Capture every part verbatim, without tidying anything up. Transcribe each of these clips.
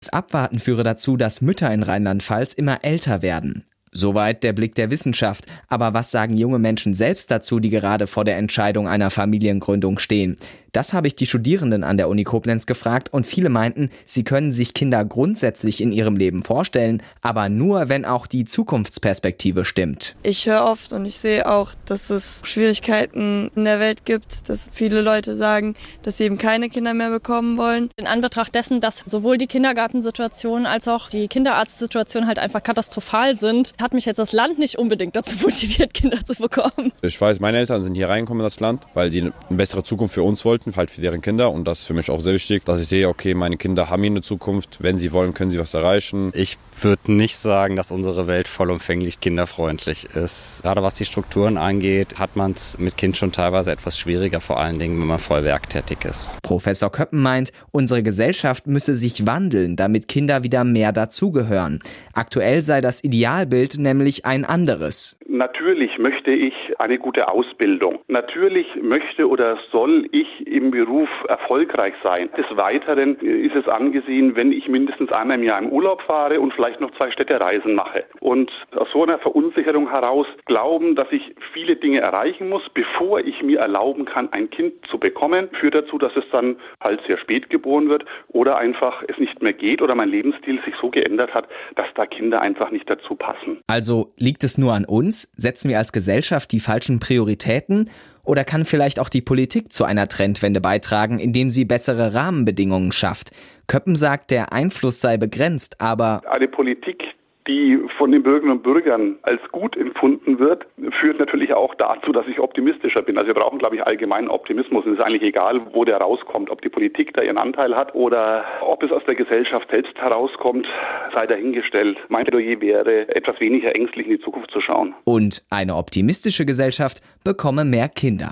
Dieses Abwarten führe dazu, dass Mütter in Rheinland-Pfalz immer älter werden. Soweit der Blick der Wissenschaft. Aber was sagen junge Menschen selbst dazu, die gerade vor der Entscheidung einer Familiengründung stehen? Das habe ich die Studierenden an der Uni Koblenz gefragt und viele meinten, sie können sich Kinder grundsätzlich in ihrem Leben vorstellen, aber nur, wenn auch die Zukunftsperspektive stimmt. Ich höre oft und ich sehe auch, dass es Schwierigkeiten in der Welt gibt, dass viele Leute sagen, dass sie eben keine Kinder mehr bekommen wollen. In Anbetracht dessen, dass sowohl die Kindergartensituation als auch die Kinderarztsituation halt einfach katastrophal sind, hat mich jetzt das Land nicht unbedingt dazu motiviert, Kinder zu bekommen. Ich weiß, meine Eltern sind hier reingekommen in das Land, weil sie eine bessere Zukunft für uns wollten, halt für deren Kinder. Und das ist für mich auch sehr wichtig, dass ich sehe, okay, meine Kinder haben hier eine Zukunft. Wenn sie wollen, können sie was erreichen. Ich würde nicht sagen, dass unsere Welt vollumfänglich kinderfreundlich ist. Gerade was die Strukturen angeht, hat man es mit Kind schon teilweise etwas schwieriger, vor allen Dingen, wenn man voll werktätig ist. Professor Köppen meint, unsere Gesellschaft müsse sich wandeln, damit Kinder wieder mehr dazugehören. Aktuell sei das Idealbild nämlich ein anderes. Natürlich möchte ich eine gute Ausbildung. Natürlich möchte oder soll ich im Beruf erfolgreich sein. Des Weiteren ist es angesehen, wenn ich mindestens einmal im Jahr im Urlaub fahre und vielleicht noch zwei Städtereisen mache. Und aus so einer Verunsicherung heraus glauben, dass ich viele Dinge erreichen muss, bevor ich mir erlauben kann, ein Kind zu bekommen, führt dazu, dass es dann halt sehr spät geboren wird oder einfach es nicht mehr geht oder mein Lebensstil sich so geändert hat, dass da Kinder einfach nicht dazu passen. Also liegt es nur an uns? Setzen wir als Gesellschaft die falschen Prioritäten? Oder kann vielleicht auch die Politik zu einer Trendwende beitragen, indem sie bessere Rahmenbedingungen schafft? Köppen sagt, der Einfluss sei begrenzt, aber eine Politik, die von den Bürgerinnen und Bürgern als gut empfunden wird, führt natürlich auch dazu, dass ich optimistischer bin. Also wir brauchen, glaube ich, allgemeinen Optimismus. Es ist eigentlich egal, wo der rauskommt. Ob die Politik da ihren Anteil hat oder ob es aus der Gesellschaft selbst herauskommt, sei dahingestellt. Mein Plädoyer wäre, etwas weniger ängstlich in die Zukunft zu schauen. Und eine optimistische Gesellschaft bekomme mehr Kinder.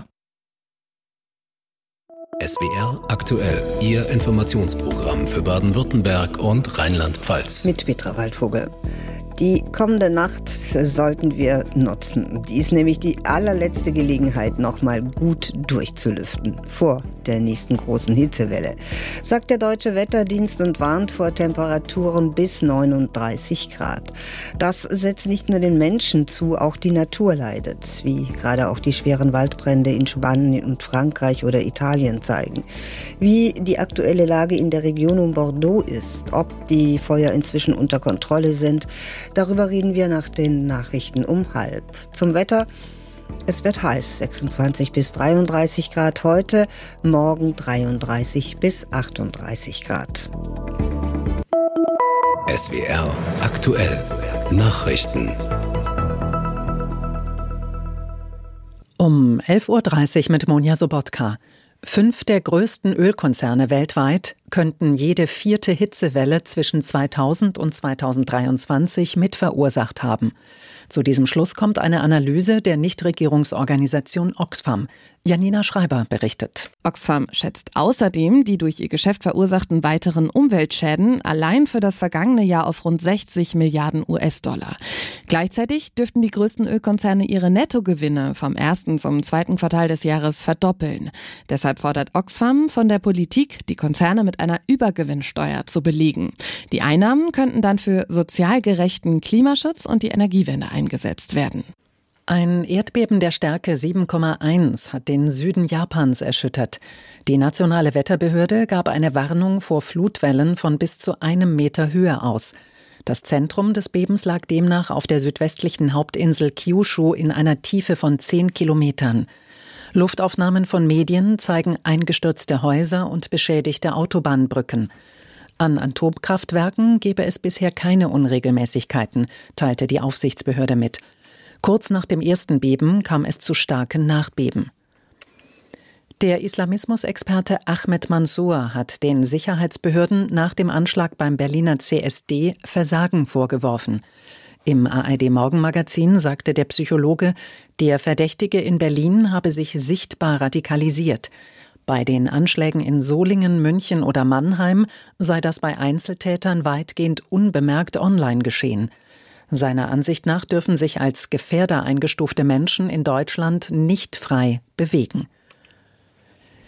S W R aktuell, Ihr Informationsprogramm für Baden-Württemberg und Rheinland-Pfalz. Mit Petra Waldvogel. Die kommende Nacht sollten wir nutzen. Die ist nämlich die allerletzte Gelegenheit, nochmal gut durchzulüften vor der nächsten großen Hitzewelle, sagt der Deutsche Wetterdienst und warnt vor Temperaturen bis neununddreißig Grad. Das setzt nicht nur den Menschen zu, auch die Natur leidet, wie gerade auch die schweren Waldbrände in Spanien und Frankreich oder Italien zeigen. Wie die aktuelle Lage in der Region um Bordeaux ist, ob die Feuer inzwischen unter Kontrolle sind, darüber reden wir nach den Nachrichten um halb. Zum Wetter: Es wird heiß, sechsundzwanzig bis dreiunddreißig Grad heute, morgen dreiunddreißig bis achtunddreißig Grad. S W R aktuell, Nachrichten. Um elf Uhr dreißig mit Monja Sobotka. Fünf der größten Ölkonzerne weltweit könnten jede vierte Hitzewelle zwischen zweitausend und zweitausenddreiundzwanzig mit verursacht haben. Zu diesem Schluss kommt eine Analyse der Nichtregierungsorganisation Oxfam. Janina Schreiber berichtet. Oxfam schätzt außerdem die durch ihr Geschäft verursachten weiteren Umweltschäden allein für das vergangene Jahr auf rund sechzig Milliarden U S-Dollar. Gleichzeitig dürften die größten Ölkonzerne ihre Nettogewinne vom ersten zum zweiten Quartal des Jahres verdoppeln. Deshalb fordert Oxfam von der Politik, die Konzerne mit einer Übergewinnsteuer zu belegen. Die Einnahmen könnten dann für sozial gerechten Klimaschutz und die Energiewende eingesetzt werden. Ein Erdbeben der Stärke sieben Komma eins hat den Süden Japans erschüttert. Die nationale Wetterbehörde gab eine Warnung vor Flutwellen von bis zu einem Meter Höhe aus. Das Zentrum des Bebens lag demnach auf der südwestlichen Hauptinsel Kyushu in einer Tiefe von zehn Kilometern. Luftaufnahmen von Medien zeigen eingestürzte Häuser und beschädigte Autobahnbrücken. An Atomkraftwerken gebe es bisher keine Unregelmäßigkeiten, teilte die Aufsichtsbehörde mit. Kurz nach dem ersten Beben kam es zu starken Nachbeben. Der Islamismusexperte Ahmed Mansour hat den Sicherheitsbehörden nach dem Anschlag beim Berliner C S D Versagen vorgeworfen. Im A R D-Morgenmagazin sagte der Psychologe, der Verdächtige in Berlin habe sich sichtbar radikalisiert. Bei den Anschlägen in Solingen, München oder Mannheim sei das bei Einzeltätern weitgehend unbemerkt online geschehen. Seiner Ansicht nach dürfen sich als Gefährder eingestufte Menschen in Deutschland nicht frei bewegen.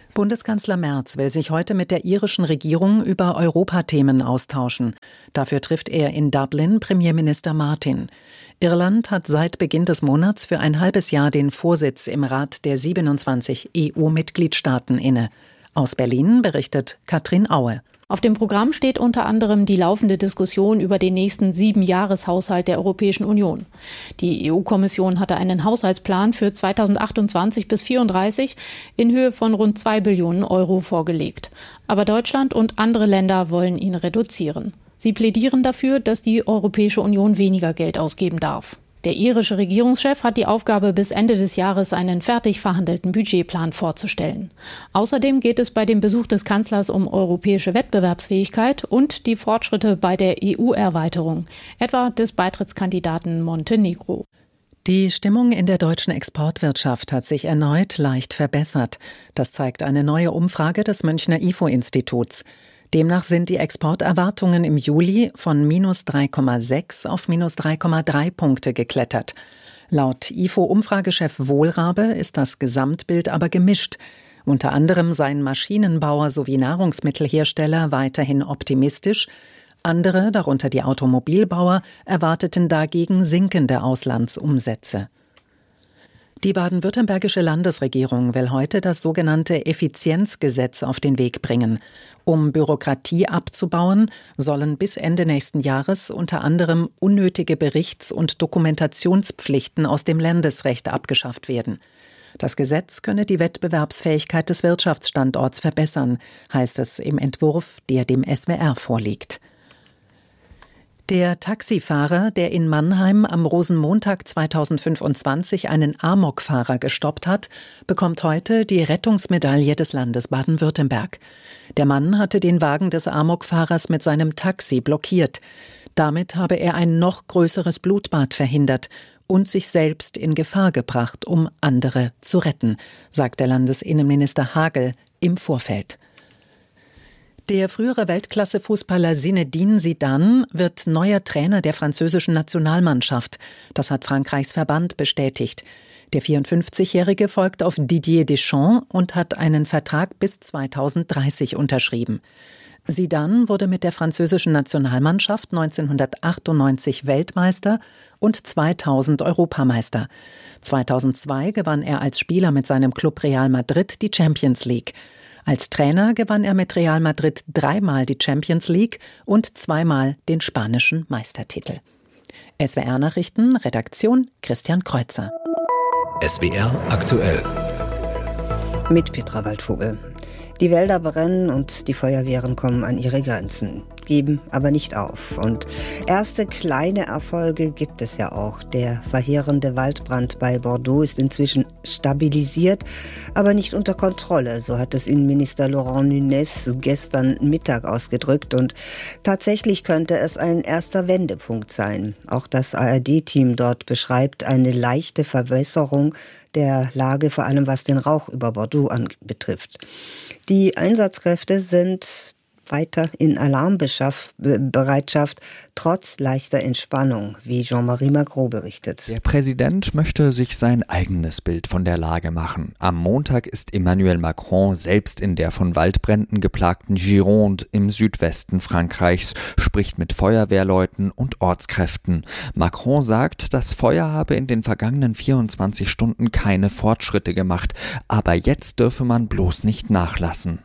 Bundeskanzler Merz will sich heute mit der irischen Regierung über Europathemen austauschen. Dafür trifft er in Dublin Premierminister Martin. Irland hat seit Beginn des Monats für ein halbes Jahr den Vorsitz im Rat der siebenundzwanzig E U-Mitgliedstaaten inne. Aus Berlin berichtet Katrin Aue. Auf dem Programm steht unter anderem die laufende Diskussion über den nächsten Siebenjahreshaushalt der Europäischen Union. Die E U-Kommission hatte einen Haushaltsplan für zweitausendachtundzwanzig bis vierunddreißig in Höhe von rund zwei Billionen Euro vorgelegt. Aber Deutschland und andere Länder wollen ihn reduzieren. Sie plädieren dafür, dass die Europäische Union weniger Geld ausgeben darf. Der irische Regierungschef hat die Aufgabe, bis Ende des Jahres einen fertig verhandelten Budgetplan vorzustellen. Außerdem geht es bei dem Besuch des Kanzlers um europäische Wettbewerbsfähigkeit und die Fortschritte bei der E U-Erweiterung, etwa des Beitrittskandidaten Montenegro. Die Stimmung in der deutschen Exportwirtschaft hat sich erneut leicht verbessert. Das zeigt eine neue Umfrage des Münchner I F O-Instituts. Demnach sind die Exporterwartungen im Juli von minus drei Komma sechs auf minus drei Komma drei Punkte geklettert. Laut I F O-Umfragechef Wohlrabe ist das Gesamtbild aber gemischt. Unter anderem seien Maschinenbauer sowie Nahrungsmittelhersteller weiterhin optimistisch. Andere, darunter die Automobilbauer, erwarteten dagegen sinkende Auslandsumsätze. Die baden-württembergische Landesregierung will heute das sogenannte Effizienzgesetz auf den Weg bringen. Um Bürokratie abzubauen, sollen bis Ende nächsten Jahres unter anderem unnötige Berichts- und Dokumentationspflichten aus dem Landesrecht abgeschafft werden. Das Gesetz könne die Wettbewerbsfähigkeit des Wirtschaftsstandorts verbessern, heißt es im Entwurf, der dem S W R vorliegt. Der Taxifahrer, der in Mannheim am Rosenmontag zweitausendfünfundzwanzig einen Amokfahrer gestoppt hat, bekommt heute die Rettungsmedaille des Landes Baden-Württemberg. Der Mann hatte den Wagen des Amokfahrers mit seinem Taxi blockiert. Damit habe er ein noch größeres Blutbad verhindert und sich selbst in Gefahr gebracht, um andere zu retten, sagt der Landesinnenminister Hagel im Vorfeld. Der frühere Weltklasse-Fußballer Zinedine Zidane wird neuer Trainer der französischen Nationalmannschaft. Das hat Frankreichs Verband bestätigt. Der vierundfünfzigjährige folgt auf Didier Deschamps und hat einen Vertrag bis zweitausenddreißig unterschrieben. Zidane wurde mit der französischen Nationalmannschaft neunzehnhundertachtundneunzig Weltmeister und zweitausend Europameister. zweitausendzwei gewann er als Spieler mit seinem Club Real Madrid die Champions League. Als Trainer gewann er mit Real Madrid dreimal die Champions League und zweimal den spanischen Meistertitel. S W R-Nachrichten, Redaktion Christian Kreuzer. S W R aktuell. Mit Petra Waldvogel. Die Wälder brennen und die Feuerwehren kommen an ihre Grenzen, geben aber nicht auf. Und erste kleine Erfolge gibt es ja auch. Der verheerende Waldbrand bei Bordeaux ist inzwischen stabilisiert, aber nicht unter Kontrolle. So hat es Innenminister Laurent Nunez gestern Mittag ausgedrückt. Und tatsächlich könnte es ein erster Wendepunkt sein. Auch das A R D-Team dort beschreibt eine leichte Verbesserung der Lage, vor allem was den Rauch über Bordeaux anbetrifft. Die Einsatzkräfte sind weiter in Alarmbereitschaft, trotz leichter Entspannung, wie Jean-Marie Magro berichtet. Der Präsident möchte sich sein eigenes Bild von der Lage machen. Am Montag ist Emmanuel Macron selbst in der von Waldbränden geplagten Gironde im Südwesten Frankreichs, spricht mit Feuerwehrleuten und Ortskräften. Macron sagt, das Feuer habe in den vergangenen vierundzwanzig Stunden keine Fortschritte gemacht, aber jetzt dürfe man bloß nicht nachlassen.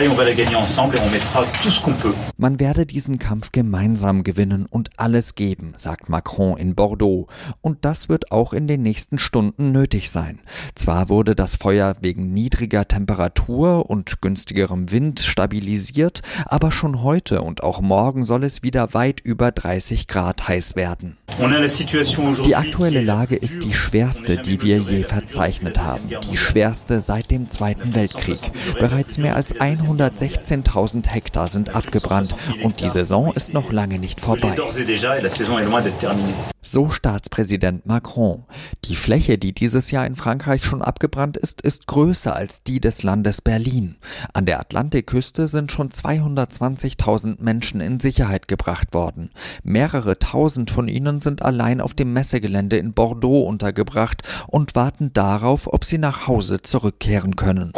Man werde diesen Kampf gemeinsam gewinnen und alles geben, sagt Macron in Bordeaux. Und das wird auch in den nächsten Stunden nötig sein. Zwar wurde das Feuer wegen niedriger Temperatur und günstigerem Wind stabilisiert, aber schon heute und auch morgen soll es wieder weit über dreißig Grad heiß werden. Die aktuelle Lage ist die schwerste, die wir je verzeichnet haben. Die schwerste seit dem Zweiten Weltkrieg. Bereits mehr als hundertsechzehntausend Hektar sind abgebrannt und die Saison ist noch lange nicht vorbei. So Staatspräsident Macron. Die Fläche, die dieses Jahr in Frankreich schon abgebrannt ist, ist größer als die des Landes Berlin. An der Atlantikküste sind schon zweihundertzwanzigtausend Menschen in Sicherheit gebracht worden. Mehrere tausend von ihnen sind allein auf dem Messegelände in Bordeaux untergebracht und warten darauf, ob sie nach Hause zurückkehren wehren können.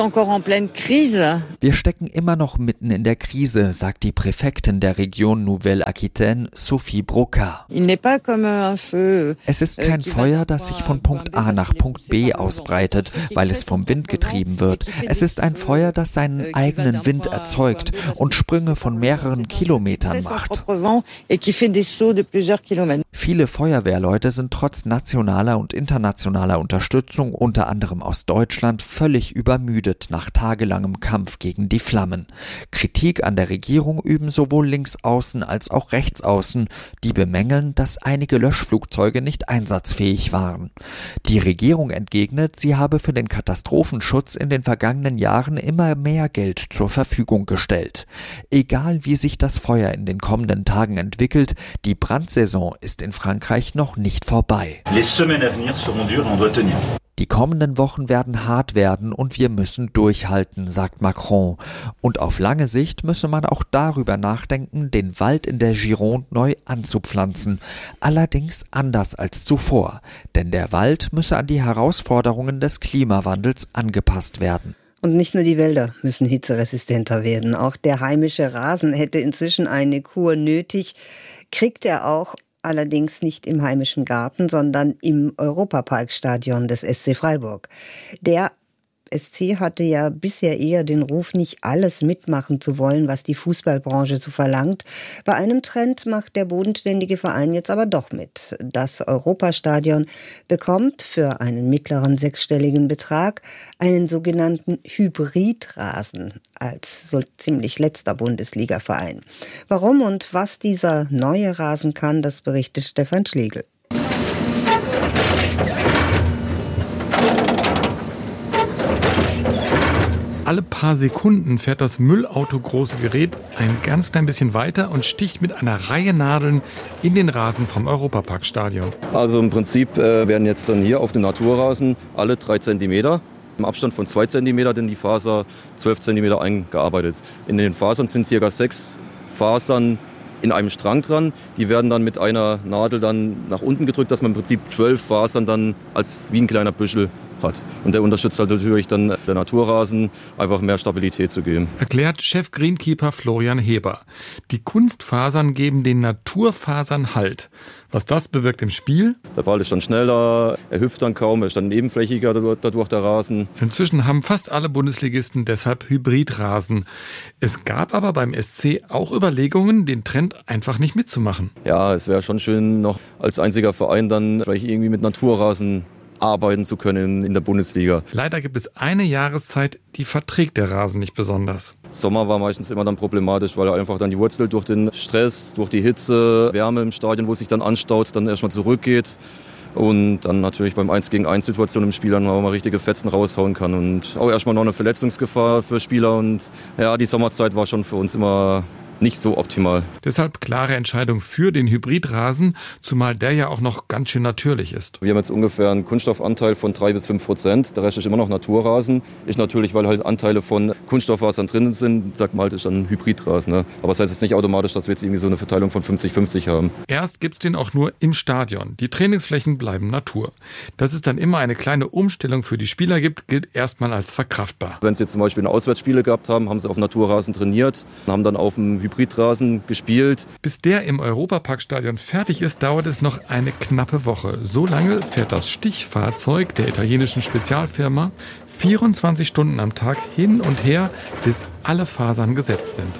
Wir stecken immer noch mitten in der Krise, sagt die Präfektin der Region Nouvelle-Aquitaine, Sophie Broca. Es ist kein Feuer, das sich von Punkt A nach Punkt B ausbreitet, weil es vom Wind getrieben wird. Es ist ein Feuer, das seinen eigenen Wind erzeugt und Sprünge von mehreren Kilometern macht. Viele Feuerwehrleute sind trotz nationaler und internationaler Unterstützung, unter anderem aus Deutschland, völlig übermüdet nach tagelangem Kampf gegen die Flammen. Kritik an der Regierung üben sowohl Linksaußen als auch Rechtsaußen, die bemängeln, dass einige Löschflugzeuge nicht einsatzfähig waren. Die Regierung entgegnet, sie habe für den Katastrophenschutz in den vergangenen Jahren immer mehr Geld zur Verfügung gestellt. Egal wie sich das Feuer in den kommenden Tagen entwickelt, die Brandsaison ist in Frankreich noch nicht vorbei. Die kommenden Wochen werden hart werden und wir müssen durchhalten, sagt Macron. Und auf lange Sicht müsse man auch darüber nachdenken, den Wald in der Gironde neu anzupflanzen. Allerdings anders als zuvor, denn der Wald müsse an die Herausforderungen des Klimawandels angepasst werden. Und nicht nur die Wälder müssen hitzeresistenter werden. Auch der heimische Rasen hätte inzwischen eine Kur nötig. Kriegt er auch, allerdings nicht im heimischen Garten, sondern im Europaparkstadion des S C Freiburg. Der S C hatte ja bisher eher den Ruf, nicht alles mitmachen zu wollen, was die Fußballbranche so verlangt. Bei einem Trend macht der bodenständige Verein jetzt aber doch mit. Das Europastadion bekommt für einen mittleren sechsstelligen Betrag einen sogenannten Hybridrasen als so ziemlich letzter Bundesliga-Verein. Warum und was dieser neue Rasen kann, das berichtet Stefan Schlegel. Alle paar Sekunden fährt das Müllauto-große Gerät ein ganz klein bisschen weiter und sticht mit einer Reihe Nadeln in den Rasen vom Europaparkstadion. Also im Prinzip äh, werden jetzt dann hier auf dem Naturrasen alle drei Zentimeter im Abstand von zwei Zentimeter in die Faser zwölf Zentimeter eingearbeitet. In den Fasern sind ca. sechs Fasern in einem Strang dran. Die werden dann mit einer Nadel dann nach unten gedrückt, dass man im Prinzip zwölf Fasern dann als wie ein kleiner Büschel hat. Und der unterstützt halt natürlich dann der Naturrasen, einfach mehr Stabilität zu geben. Erklärt Chef Greenkeeper Florian Heber. Die Kunstfasern geben den Naturfasern Halt. Was das bewirkt im Spiel? Der Ball ist dann schneller, er hüpft dann kaum, er ist dann ebenflächiger dadurch der Rasen. Inzwischen haben fast alle Bundesligisten deshalb Hybridrasen. Es gab aber beim S C auch Überlegungen, den Trend einfach nicht mitzumachen. Ja, es wäre schon schön, noch als einziger Verein dann vielleicht irgendwie mit Naturrasen arbeiten zu können in der Bundesliga. Leider gibt es eine Jahreszeit, die verträgt der Rasen nicht besonders. Sommer war meistens immer dann problematisch, weil einfach dann die Wurzel durch den Stress, durch die Hitze, Wärme im Stadion, wo es sich dann anstaut, dann erstmal zurückgeht. Und dann natürlich beim eins gegen eins Situation im Spiel dann auch mal richtige Fetzen raushauen kann. Und auch erstmal noch eine Verletzungsgefahr für Spieler. Und ja, die Sommerzeit war schon für uns immer nicht so optimal. Deshalb klare Entscheidung für den Hybridrasen, zumal der ja auch noch ganz schön natürlich ist. Wir haben jetzt ungefähr einen Kunststoffanteil von drei bis fünf Prozent. Der Rest ist immer noch Naturrasen. Ist natürlich, weil halt Anteile von Kunststofffasern drin sind, sagt man halt, ist dann ein Hybridrasen. Ne? Aber das heißt jetzt nicht automatisch, dass wir jetzt irgendwie so eine Verteilung von fünfzig fünfzig haben. Erst gibt's den auch nur im Stadion. Die Trainingsflächen bleiben Natur. Dass es dann immer eine kleine Umstellung für die Spieler gibt, gilt erstmal als verkraftbar. Wenn sie jetzt zum Beispiel eine Auswärtsspiele gehabt haben, haben sie auf Naturrasen trainiert, haben dann auf dem Hybridrasen gespielt. Bis der im Europaparkstadion fertig ist, dauert es noch eine knappe Woche. So lange fährt das Stichfahrzeug der italienischen Spezialfirma vierundzwanzig Stunden am Tag hin und her, bis alle Fasern gesetzt sind.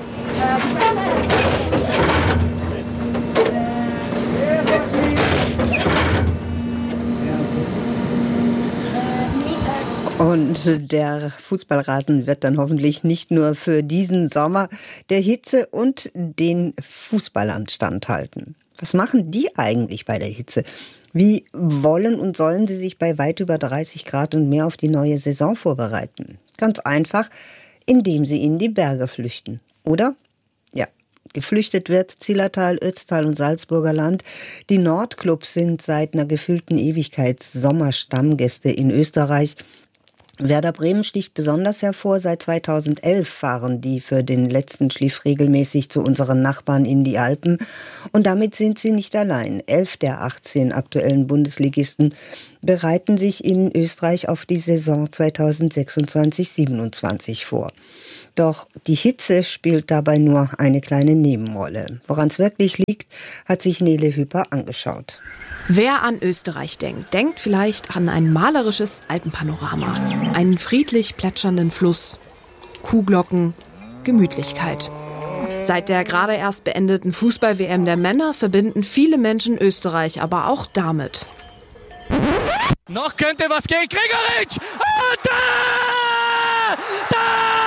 Und der Fußballrasen wird dann hoffentlich nicht nur für diesen Sommer der Hitze und den Fußballern standhalten. Was machen die eigentlich bei der Hitze? Wie wollen und sollen sie sich bei weit über dreißig Grad und mehr auf die neue Saison vorbereiten? Ganz einfach, indem sie in die Berge flüchten. Oder? Ja, geflüchtet wird Zillertal, Ötztal und Salzburger Land. Die Nordclubs sind seit einer gefühlten Ewigkeit Sommerstammgäste in Österreich. Werder Bremen sticht besonders hervor. Seit zweitausendelf fahren die für den letzten Schliff regelmäßig zu unseren Nachbarn in die Alpen. Und damit sind sie nicht allein. Elf der achtzehn aktuellen Bundesligisten bereiten sich in Österreich auf die Saison zweitausendsechsundzwanzig siebenundzwanzig vor. Doch die Hitze spielt dabei nur eine kleine Nebenrolle. Woran es wirklich liegt, hat sich Nele Hüper angeschaut. Wer an Österreich denkt, denkt vielleicht an ein malerisches Alpenpanorama, einen friedlich plätschernden Fluss, Kuhglocken, Gemütlichkeit. Seit der gerade erst beendeten Fußball-W M der Männer verbinden viele Menschen Österreich aber auch damit. Noch könnte was gehen, Gregoritsch! Oh, da! Da!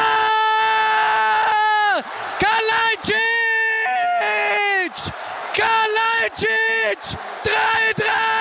Kalajdzic! Kalajdzic! drei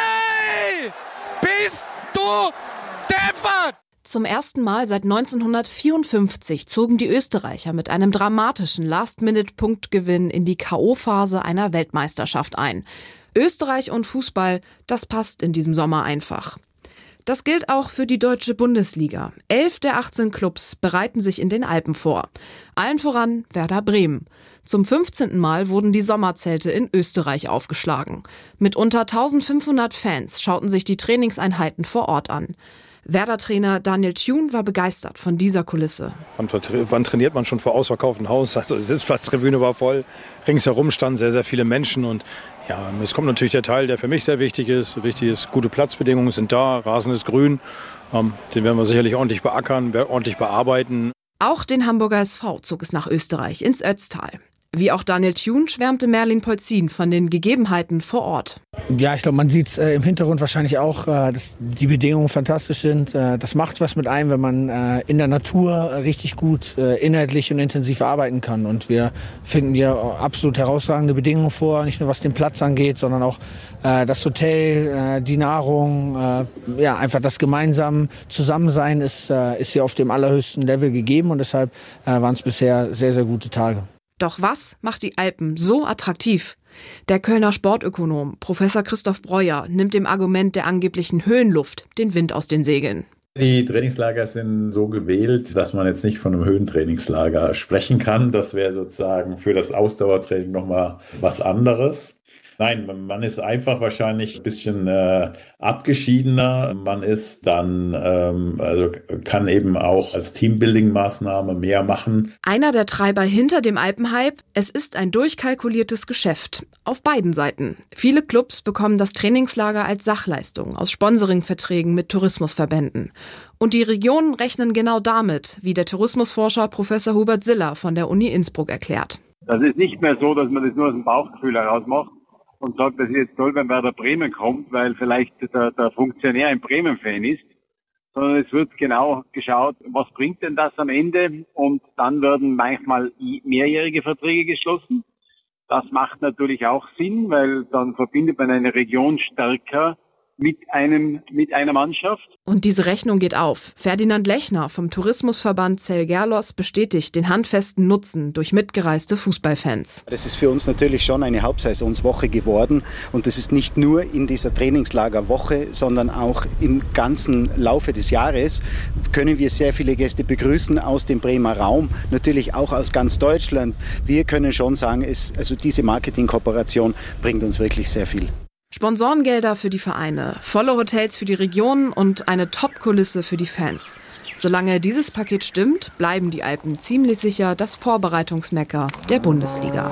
drei! Bist du deppert! Zum ersten Mal seit neunzehnhundertvierundfünfzig zogen die Österreicher mit einem dramatischen Last-Minute-Punktgewinn in die K O-Phase einer Weltmeisterschaft ein. Österreich und Fußball, das passt in diesem Sommer einfach. Das gilt auch für die deutsche Bundesliga. Elf der achtzehn Clubs bereiten sich in den Alpen vor. Allen voran Werder Bremen. Zum fünfzehnten Mal wurden die Sommerzelte in Österreich aufgeschlagen. Mit unter eintausendfünfhundert Fans schauten sich die Trainingseinheiten vor Ort an. Werder-Trainer Daniel Thune war begeistert von dieser Kulisse. Wann, wann trainiert man schon vor ausverkauftem Haus? Also die Sitzplatztribüne war voll, ringsherum standen sehr, sehr viele Menschen. Und ja, es kommt natürlich der Teil, der für mich sehr wichtig ist. Wichtig ist, gute Platzbedingungen sind da, Rasen ist grün. Ähm, den werden wir sicherlich ordentlich beackern, ordentlich bearbeiten. Auch den Hamburger S V zog es nach Österreich, ins Ötztal. Wie auch Daniel Thune schwärmte Merlin Polzin von den Gegebenheiten vor Ort. Ja, ich glaube, man sieht es äh, im Hintergrund wahrscheinlich auch, äh, dass die Bedingungen fantastisch sind. Äh, das macht was mit einem, wenn man äh, in der Natur äh, richtig gut äh, inhaltlich und intensiv arbeiten kann. Und wir finden hier absolut herausragende Bedingungen vor, nicht nur was den Platz angeht, sondern auch äh, das Hotel, äh, die Nahrung, äh, ja, einfach das gemeinsame Zusammensein ist, äh, ist hier auf dem allerhöchsten Level gegeben. Und deshalb äh, waren es bisher sehr, sehr gute Tage. Doch was macht die Alpen so attraktiv? Der Kölner Sportökonom Professor Christoph Breuer nimmt dem Argument der angeblichen Höhenluft den Wind aus den Segeln. Die Trainingslager sind so gewählt, dass man jetzt nicht von einem Höhentrainingslager sprechen kann. Das wäre sozusagen für das Ausdauertraining nochmal was anderes. Nein, man ist einfach wahrscheinlich ein bisschen äh, abgeschiedener. Man ist dann, ähm, also kann eben auch als Teambuilding-Maßnahme mehr machen. Einer der Treiber hinter dem Alpenhype: Es ist ein durchkalkuliertes Geschäft. Auf beiden Seiten. Viele Clubs bekommen das Trainingslager als Sachleistung aus Sponsoringverträgen mit Tourismusverbänden. Und die Regionen rechnen genau damit, wie der Tourismusforscher Professor Hubert Siller von der Uni Innsbruck erklärt. Das ist nicht mehr so, dass man das nur aus dem Bauchgefühl heraus macht und sagt, das ist jetzt toll, wenn Werder Bremen kommt, weil vielleicht der, der Funktionär ein Bremen-Fan ist, sondern es wird genau geschaut, was bringt denn das am Ende, und dann werden manchmal mehrjährige Verträge geschlossen. Das macht natürlich auch Sinn, weil dann verbindet man eine Region stärker mit einem, mit einer Mannschaft. Und diese Rechnung geht auf. Ferdinand Lechner vom Tourismusverband Zell-Gerlos bestätigt den handfesten Nutzen durch mitgereiste Fußballfans. Das ist für uns natürlich schon eine Hauptsaisonswoche geworden, und das ist nicht nur in dieser Trainingslagerwoche, sondern auch im ganzen Laufe des Jahres können wir sehr viele Gäste begrüßen aus dem Bremer Raum, natürlich auch aus ganz Deutschland. Wir können schon sagen, es, also diese Marketingkooperation bringt uns wirklich sehr viel. Sponsorengelder für die Vereine, volle Hotels für die Regionen und eine Top-Kulisse für die Fans. Solange dieses Paket stimmt, bleiben die Alpen ziemlich sicher das Vorbereitungsmekka der Bundesliga.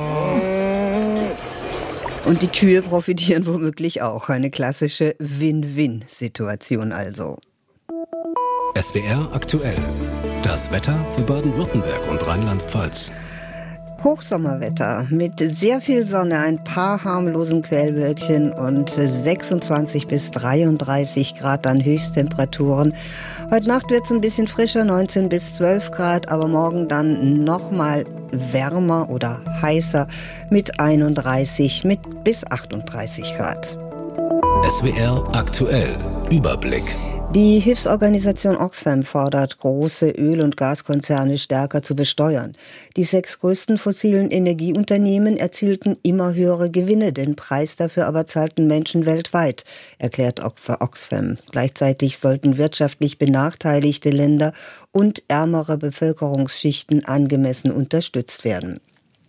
Und die Kühe profitieren womöglich auch. Eine klassische Win-Win-Situation also. S W R aktuell. Das Wetter für Baden-Württemberg und Rheinland-Pfalz. Hochsommerwetter mit sehr viel Sonne, ein paar harmlosen Quellwölkchen und sechsundzwanzig bis dreiunddreißig Grad an Höchsttemperaturen. Heute Nacht wird es ein bisschen frischer, neunzehn bis zwölf Grad, aber morgen dann nochmal wärmer oder heißer mit einunddreißig mit bis achtunddreißig Grad. S W R aktuell. Überblick. Die Hilfsorganisation Oxfam fordert, große Öl- und Gaskonzerne stärker zu besteuern. Die sechs größten fossilen Energieunternehmen erzielten immer höhere Gewinne, den Preis dafür aber zahlten Menschen weltweit, erklärt Oxfam. Gleichzeitig sollten wirtschaftlich benachteiligte Länder und ärmere Bevölkerungsschichten angemessen unterstützt werden.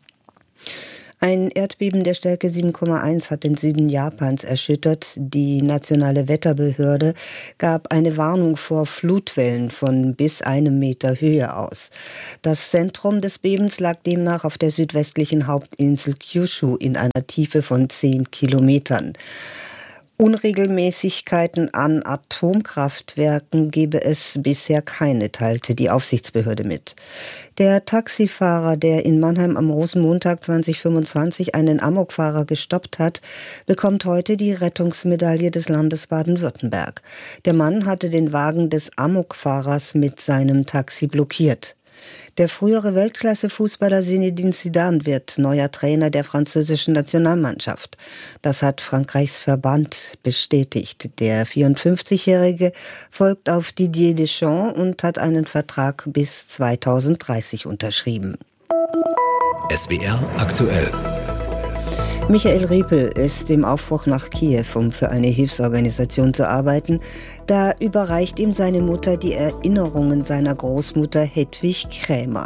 Ein Erdbeben der Stärke sieben Komma eins hat den Süden Japans erschüttert. Die nationale Wetterbehörde gab eine Warnung vor Flutwellen von bis einem Meter Höhe aus. Das Zentrum des Bebens lag demnach auf der südwestlichen Hauptinsel Kyushu in einer Tiefe von zehn Kilometern. Unregelmäßigkeiten an Atomkraftwerken gebe es bisher keine, teilte die Aufsichtsbehörde mit. Der Taxifahrer, der in Mannheim am Rosenmontag zweitausendfünfundzwanzig einen Amokfahrer gestoppt hat, bekommt heute die Rettungsmedaille des Landes Baden-Württemberg. Der Mann hatte den Wagen des Amokfahrers mit seinem Taxi blockiert. Der frühere Weltklasse-Fußballer Zinedine Zidane wird neuer Trainer der französischen Nationalmannschaft. Das hat Frankreichs Verband bestätigt. Der vierundfünfzigjährige folgt auf Didier Deschamps und hat einen Vertrag bis zweitausenddreißig unterschrieben. S W R aktuell. Michael Riepel ist im Aufbruch nach Kiew, um für eine Hilfsorganisation zu arbeiten. Da überreicht ihm seine Mutter die Erinnerungen seiner Großmutter Hedwig Krämer.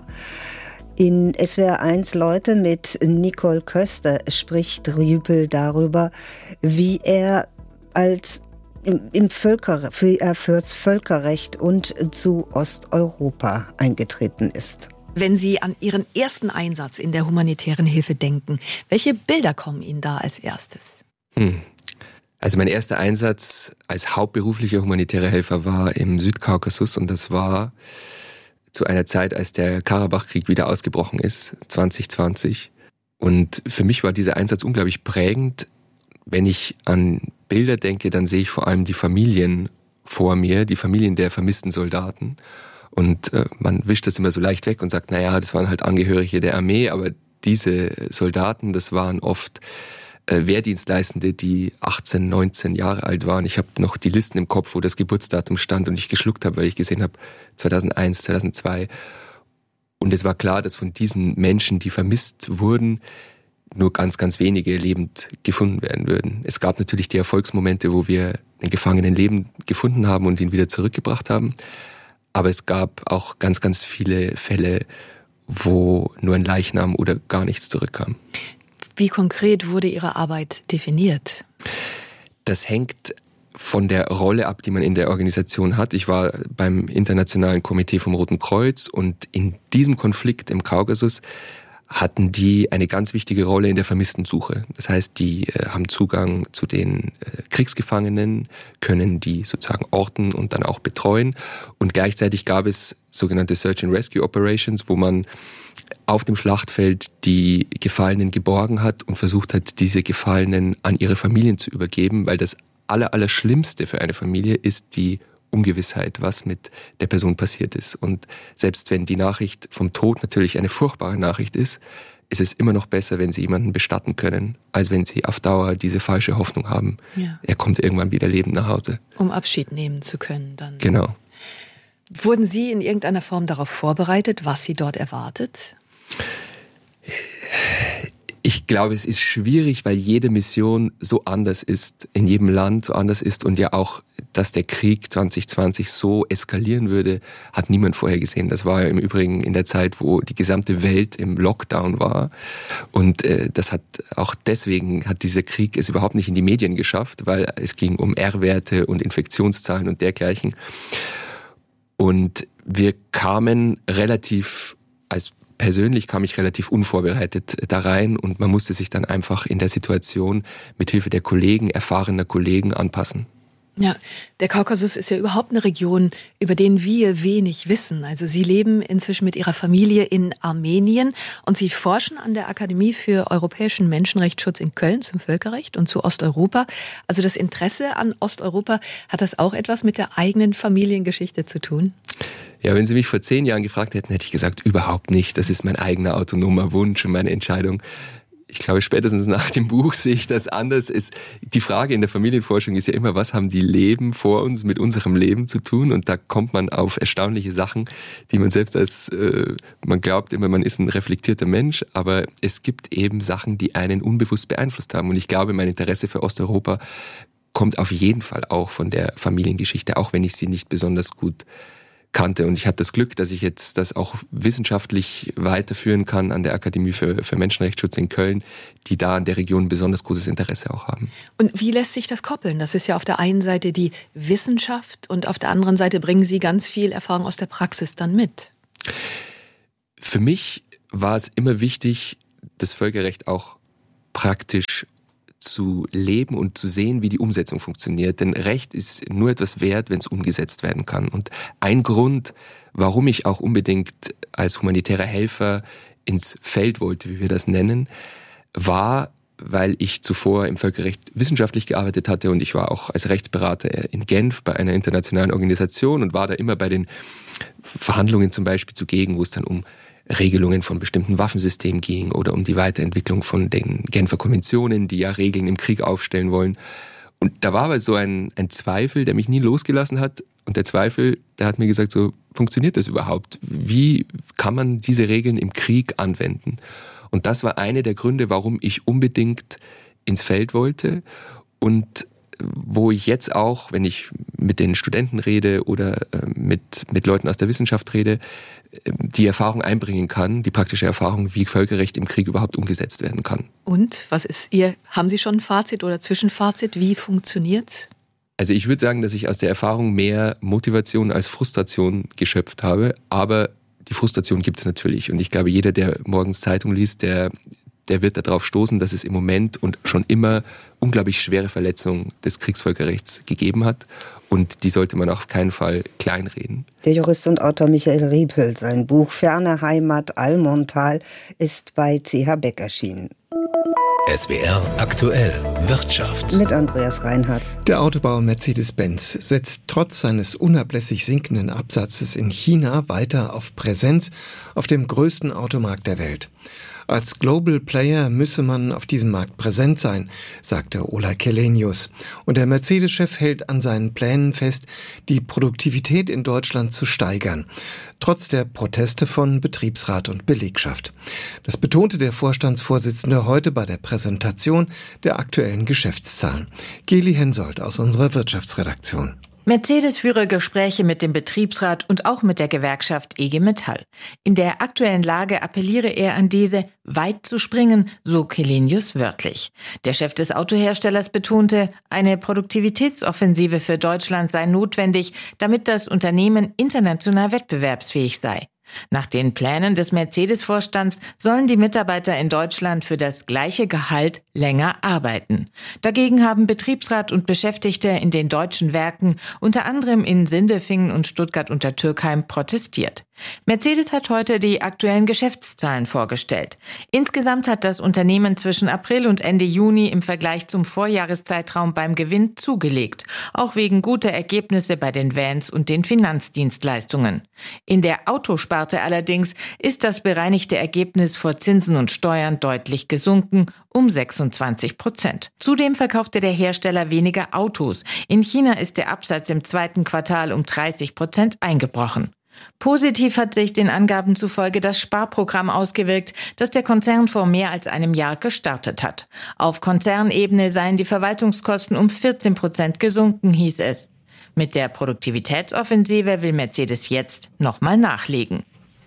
In S W R eins Leute mit Nicole Köster spricht Riepel darüber, wie er als im, im Völker, für, er fürs Völkerrecht und zu Osteuropa eingetreten ist. Wenn Sie an Ihren ersten Einsatz in der humanitären Hilfe denken, welche Bilder kommen Ihnen da als erstes? Hm. Also mein erster Einsatz als hauptberuflicher humanitärer Helfer war im Südkaukasus und das war zu einer Zeit, als der Karabach-Krieg wieder ausgebrochen ist, zwanzig zwanzig. Und für mich war dieser Einsatz unglaublich prägend. Wenn ich an Bilder denke, dann sehe ich vor allem die Familien vor mir, die Familien der vermissten Soldaten. Und äh, man wischt das immer so leicht weg und sagt, naja, das waren halt Angehörige der Armee, aber diese Soldaten, das waren oft äh, Wehrdienstleistende, die achtzehn, neunzehn Jahre alt waren. Ich habe noch die Listen im Kopf, wo das Geburtsdatum stand und ich geschluckt habe, weil ich gesehen habe, zweitausendeins, zweitausendzwei. Und es war klar, dass von diesen Menschen, die vermisst wurden, nur ganz, ganz wenige lebend gefunden werden würden. Es gab natürlich die Erfolgsmomente, wo wir den Gefangenen lebend gefunden haben und ihn wieder zurückgebracht haben. Aber es gab auch ganz, ganz viele Fälle, wo nur ein Leichnam oder gar nichts zurückkam. Wie konkret wurde Ihre Arbeit definiert? Das hängt von der Rolle ab, die man in der Organisation hat. Ich war beim Internationalen Komitee vom Roten Kreuz und in diesem Konflikt im Kaukasus hatten die eine ganz wichtige Rolle in der Vermisstensuche. Das heißt, die äh, haben Zugang zu den äh, Kriegsgefangenen, können die sozusagen orten und dann auch betreuen. Und gleichzeitig gab es sogenannte Search and Rescue Operations, wo man auf dem Schlachtfeld die Gefallenen geborgen hat und versucht hat, diese Gefallenen an ihre Familien zu übergeben, weil das aller, aller Schlimmste für eine Familie ist die Ungewissheit, was mit der Person passiert ist. Und selbst wenn die Nachricht vom Tod natürlich eine furchtbare Nachricht ist, ist es immer noch besser, wenn sie jemanden bestatten können, als wenn sie auf Dauer diese falsche Hoffnung haben. Ja. Er kommt irgendwann wieder lebend nach Hause. Um Abschied nehmen zu können dann. Genau. Wurden Sie in irgendeiner Form darauf vorbereitet, was Sie dort erwartet? Ich glaube, es ist schwierig, weil jede Mission so anders ist, in jedem Land so anders ist und ja auch, dass der Krieg zwanzig zwanzig so eskalieren würde, hat niemand vorher gesehen. Das war ja im Übrigen in der Zeit, wo die gesamte Welt im Lockdown war und äh, das hat auch deswegen hat dieser Krieg es überhaupt nicht in die Medien geschafft, weil es ging um R-Werte und Infektionszahlen und dergleichen. Und wir kamen relativ als Persönlich kam ich relativ unvorbereitet da rein und man musste sich dann einfach in der Situation mit Hilfe der Kollegen, erfahrener Kollegen anpassen. Ja, der Kaukasus ist ja überhaupt eine Region, über den wir wenig wissen. Also Sie leben inzwischen mit Ihrer Familie in Armenien und Sie forschen an der Akademie für europäischen Menschenrechtsschutz in Köln zum Völkerrecht und zu Osteuropa. Also das Interesse an Osteuropa, hat das auch etwas mit der eigenen Familiengeschichte zu tun? Ja, wenn Sie mich vor zehn Jahren gefragt hätten, hätte ich gesagt, überhaupt nicht. Das ist mein eigener autonomer Wunsch und meine Entscheidung. ich glaube, spätestens nach dem Buch sehe ich das anders. Ist, die Frage in der Familienforschung ist ja immer, was haben die Leben vor uns mit unserem Leben zu tun? Und da kommt man auf erstaunliche Sachen, die man selbst als, äh, man glaubt immer, man ist ein reflektierter Mensch, aber es gibt eben Sachen, die einen unbewusst beeinflusst haben. Und ich glaube, mein Interesse für Osteuropa kommt auf jeden Fall auch von der Familiengeschichte, auch wenn ich sie nicht besonders gut kannte. Und ich hatte das Glück, dass ich jetzt das auch wissenschaftlich weiterführen kann an der Akademie für, für Menschenrechtsschutz in Köln, die da in der Region besonders großes Interesse auch haben. Und wie lässt sich das koppeln? Das ist ja auf der einen Seite die Wissenschaft und auf der anderen Seite bringen Sie ganz viel Erfahrung aus der Praxis dann mit. Für mich war es immer wichtig, das Völkerrecht auch praktisch zu leben und zu sehen, wie die Umsetzung funktioniert. Denn Recht ist nur etwas wert, wenn es umgesetzt werden kann. Und ein Grund, warum ich auch unbedingt als humanitärer Helfer ins Feld wollte, wie wir das nennen, war, weil ich zuvor im Völkerrecht wissenschaftlich gearbeitet hatte und ich war auch als Rechtsberater in Genf bei einer internationalen Organisation und war da immer bei den Verhandlungen zum Beispiel zugegen, wo es dann um Regelungen von bestimmten Waffensystemen ging oder um die Weiterentwicklung von den Genfer Konventionen, die ja Regeln im Krieg aufstellen wollen. Und da war aber so ein, ein Zweifel, der mich nie losgelassen hat. Und der Zweifel, der hat mir gesagt, so funktioniert das überhaupt? Wie kann man diese Regeln im Krieg anwenden? Und das war einer der Gründe, warum ich unbedingt ins Feld wollte und wo ich jetzt auch, wenn ich mit den Studenten rede oder mit, mit Leuten aus der Wissenschaft rede, die Erfahrung einbringen kann, die praktische Erfahrung, wie Völkerrecht im Krieg überhaupt umgesetzt werden kann. Und was ist Ihr, haben Sie schon ein Fazit oder Zwischenfazit? Wie funktioniert's? Also ich würde sagen, dass ich aus der Erfahrung mehr Motivation als Frustration geschöpft habe, aber die Frustration gibt es natürlich. Und ich glaube, jeder, der morgens Zeitung liest, der der wird darauf stoßen, dass es im Moment und schon immer unglaublich schwere Verletzungen des Kriegsvölkerrechts gegeben hat. Und die sollte man auf keinen Fall kleinreden. Der Jurist und Autor Michael Riepel, sein Buch Ferne Heimat Almontal ist bei C H Beck erschienen. S W R aktuell Wirtschaft. Mit Andreas Reinhardt. Der Autobauer Mercedes-Benz setzt trotz seines unablässig sinkenden Absatzes in China weiter auf Präsenz auf dem größten Automarkt der Welt. Als Global Player müsse man auf diesem Markt präsent sein, sagte Ola Källenius. Und der Mercedes-Chef hält an seinen Plänen fest, die Produktivität in Deutschland zu steigern, trotz der Proteste von Betriebsrat und Belegschaft. Das betonte der Vorstandsvorsitzende heute bei der Präsentation der aktuellen Geschäftszahlen. Geli Hensoldt aus unserer Wirtschaftsredaktion. Mercedes führe Gespräche mit dem Betriebsrat und auch mit der Gewerkschaft I G Metall. In der aktuellen Lage appelliere er an diese, weit zu springen, so Källenius wörtlich. Der Chef des Autoherstellers betonte, eine Produktivitätsoffensive für Deutschland sei notwendig, damit das Unternehmen international wettbewerbsfähig sei. Nach den Plänen des Mercedes-Vorstands sollen die Mitarbeiter in Deutschland für das gleiche Gehalt länger arbeiten. Dagegen haben Betriebsrat und Beschäftigte in den deutschen Werken, unter anderem in Sindelfingen und Stuttgart unter Türkheim, protestiert. Mercedes hat heute die aktuellen Geschäftszahlen vorgestellt. Insgesamt hat das Unternehmen zwischen April und Ende Juni im Vergleich zum Vorjahreszeitraum beim Gewinn zugelegt, auch wegen guter Ergebnisse bei den Vans und den Finanzdienstleistungen. In der Autosparte allerdings ist das bereinigte Ergebnis vor Zinsen und Steuern deutlich gesunken, um sechsundzwanzig Prozent. Zudem verkaufte der Hersteller weniger Autos. In China ist der Absatz im zweiten Quartal um dreißig Prozent eingebrochen. Positiv hat sich den Angaben zufolge das Sparprogramm ausgewirkt, das der Konzern vor mehr als einem Jahr gestartet hat. Auf Konzernebene seien die Verwaltungskosten um vierzehn Prozent gesunken, hieß es. Mit der Produktivitätsoffensive will Mercedes jetzt nochmal nachlegen.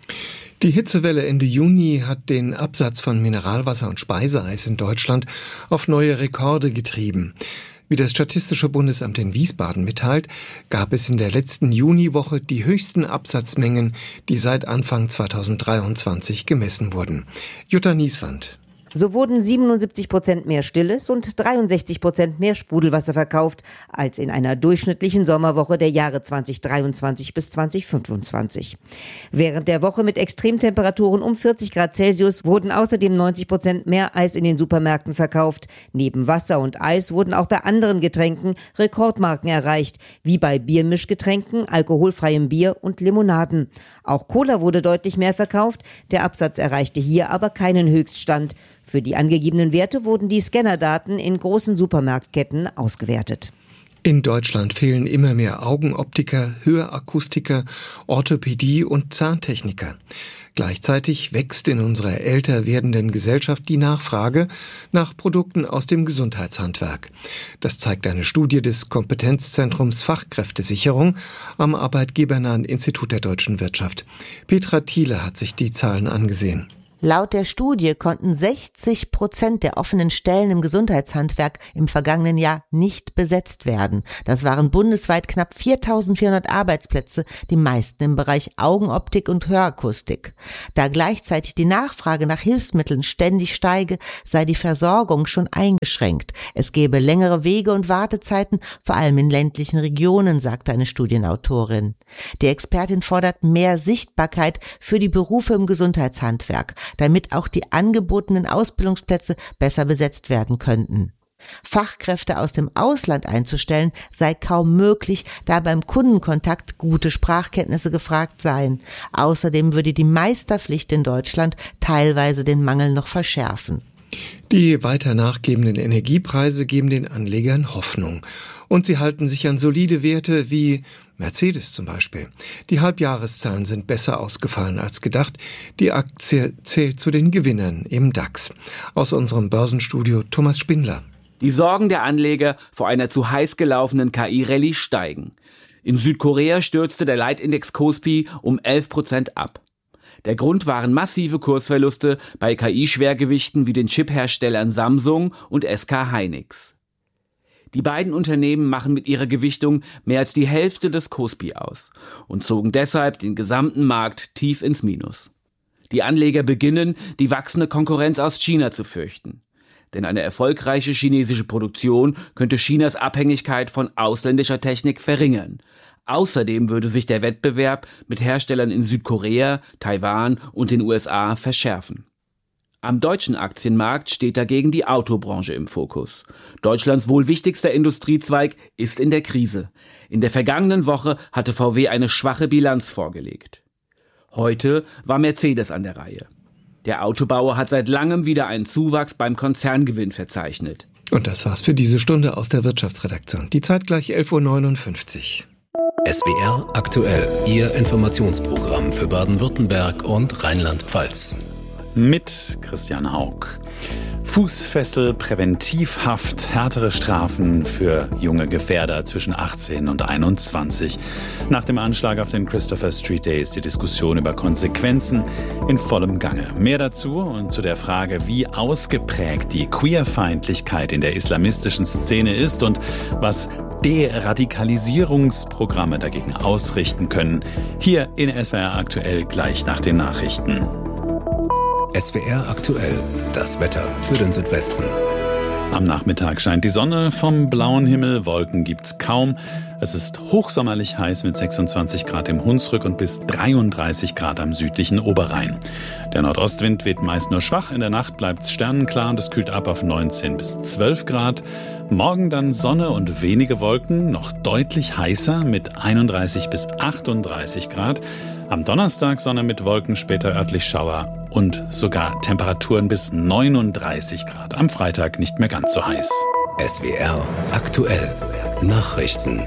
Die Hitzewelle Ende Juni hat den Absatz von Mineralwasser und Speiseeis in Deutschland auf neue Rekorde getrieben. Wie das Statistische Bundesamt in Wiesbaden mitteilt, gab es in der letzten Juniwoche die höchsten Absatzmengen, die seit Anfang zweitausenddreiundzwanzig gemessen wurden. Jutta Nieswand. So wurden siebenundsiebzig Prozent mehr Stilles und dreiundsechzig Prozent mehr Sprudelwasser verkauft als in einer durchschnittlichen Sommerwoche der Jahre zweitausenddreiundzwanzig bis zweitausendfünfundzwanzig. Während der Woche mit Extremtemperaturen um vierzig Grad Celsius wurden außerdem neunzig Prozent mehr Eis in den Supermärkten verkauft. Neben Wasser und Eis wurden auch bei anderen Getränken Rekordmarken erreicht, wie bei Biermischgetränken, alkoholfreiem Bier und Limonaden. Auch Cola wurde deutlich mehr verkauft. Der Absatz erreichte hier aber keinen Höchststand. Für die angegebenen Werte wurden die Scannerdaten in großen Supermarktketten ausgewertet. In Deutschland fehlen immer mehr Augenoptiker, Hörakustiker, Orthopädie und Zahntechniker. Gleichzeitig wächst in unserer älter werdenden Gesellschaft die Nachfrage nach Produkten aus dem Gesundheitshandwerk. Das zeigt eine Studie des Kompetenzzentrums Fachkräftesicherung am Arbeitgebernahen Institut der deutschen Wirtschaft. Petra Thiele hat sich die Zahlen angesehen. Laut der Studie konnten sechzig Prozent der offenen Stellen im Gesundheitshandwerk im vergangenen Jahr nicht besetzt werden. Das waren bundesweit knapp viertausendvierhundert Arbeitsplätze, die meisten im Bereich Augenoptik und Hörakustik. Da gleichzeitig die Nachfrage nach Hilfsmitteln ständig steige, sei die Versorgung schon eingeschränkt. Es gebe längere Wege und Wartezeiten, vor allem in ländlichen Regionen, sagte eine Studienautorin. Die Expertin fordert mehr Sichtbarkeit für die Berufe im Gesundheitshandwerk, damit auch die angebotenen Ausbildungsplätze besser besetzt werden könnten. Fachkräfte aus dem Ausland einzustellen, sei kaum möglich, da beim Kundenkontakt gute Sprachkenntnisse gefragt seien. Außerdem würde die Meisterpflicht in Deutschland teilweise den Mangel noch verschärfen. Die weiter nachgebenden Energiepreise geben den Anlegern Hoffnung. Und sie halten sich an solide Werte wie Mercedes zum Beispiel. Die Halbjahreszahlen sind besser ausgefallen als gedacht. Die Aktie zählt zu den Gewinnern im DAX. Aus unserem Börsenstudio Thomas Spindler. Die Sorgen der Anleger vor einer zu heiß gelaufenen K I-Rallye steigen. In Südkorea stürzte der Leitindex Kospi um elf Prozent ab. Der Grund waren massive Kursverluste bei K I-Schwergewichten wie den Chipherstellern Samsung und S K Hynix. Die beiden Unternehmen machen mit ihrer Gewichtung mehr als die Hälfte des Kospi aus und zogen deshalb den gesamten Markt tief ins Minus. Die Anleger beginnen, die wachsende Konkurrenz aus China zu fürchten. Denn eine erfolgreiche chinesische Produktion könnte Chinas Abhängigkeit von ausländischer Technik verringern. Außerdem würde sich der Wettbewerb mit Herstellern in Südkorea, Taiwan und den U S A verschärfen. Am deutschen Aktienmarkt steht dagegen die Autobranche im Fokus. Deutschlands wohl wichtigster Industriezweig ist in der Krise. In der vergangenen Woche hatte V W eine schwache Bilanz vorgelegt. Heute war Mercedes an der Reihe. Der Autobauer hat seit langem wieder einen Zuwachs beim Konzerngewinn verzeichnet. Und das war's für diese Stunde aus der Wirtschaftsredaktion. Die Zeit gleich elf Uhr neunundfünfzig. S W R aktuell, Ihr Informationsprogramm für Baden-Württemberg und Rheinland-Pfalz. Mit Christian Haug. Fußfessel, Präventivhaft, härtere Strafen für junge Gefährder zwischen achtzehn und einundzwanzig. Nach dem Anschlag auf den Christopher Street Day ist die Diskussion über Konsequenzen in vollem Gange. Mehr dazu und zu der Frage, wie ausgeprägt die Queerfeindlichkeit in der islamistischen Szene ist und was Deradikalisierungsprogramme dagegen ausrichten können. Hier in S W R aktuell gleich nach den Nachrichten. S W R aktuell, das Wetter für den Südwesten. Am Nachmittag scheint die Sonne vom blauen Himmel, Wolken gibt's kaum. Es ist hochsommerlich heiß mit sechsundzwanzig Grad im Hunsrück und bis dreiunddreißig Grad am südlichen Oberrhein. Der Nordostwind weht meist nur schwach, in der Nacht bleibt's sternenklar und es kühlt ab auf neunzehn bis zwölf Grad. Morgen dann Sonne und wenige Wolken, noch deutlich heißer mit einunddreißig bis achtunddreißig Grad. Am Donnerstag Sonne mit Wolken, später örtlich Schauer und sogar Temperaturen bis neununddreißig Grad. Am Freitag nicht mehr ganz so heiß. S W R aktuell. Nachrichten.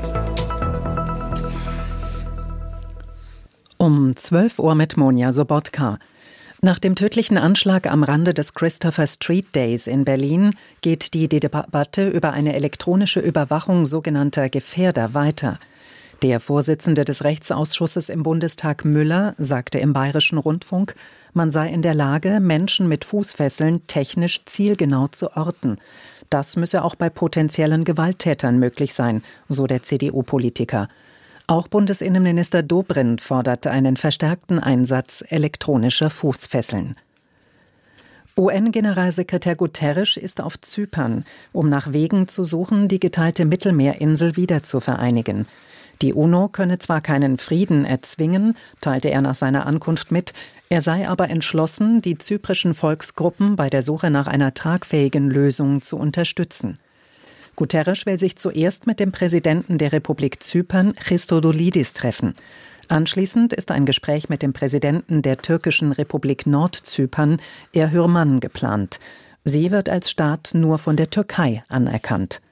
Um zwölf Uhr mit Monja Sobotka. Nach dem tödlichen Anschlag am Rande des Christopher Street Days in Berlin geht die Debatte über eine elektronische Überwachung sogenannter Gefährder weiter. Der Vorsitzende des Rechtsausschusses im Bundestag Müller sagte im Bayerischen Rundfunk, man sei in der Lage, Menschen mit Fußfesseln technisch zielgenau zu orten. Das müsse auch bei potenziellen Gewalttätern möglich sein, so der C D U-Politiker. Auch Bundesinnenminister Dobrindt forderte einen verstärkten Einsatz elektronischer Fußfesseln. U N-Generalsekretär Guterres ist auf Zypern, um nach Wegen zu suchen, die geteilte Mittelmeerinsel wieder zu vereinigen. Die UNO könne zwar keinen Frieden erzwingen, teilte er nach seiner Ankunft mit, er sei aber entschlossen, die zyprischen Volksgruppen bei der Suche nach einer tragfähigen Lösung zu unterstützen. Guterres will sich zuerst mit dem Präsidenten der Republik Zypern, Christodoulidis, treffen. Anschließend ist ein Gespräch mit dem Präsidenten der türkischen Republik Nordzypern, Erhürman, geplant. Sie wird als Staat nur von der Türkei anerkannt.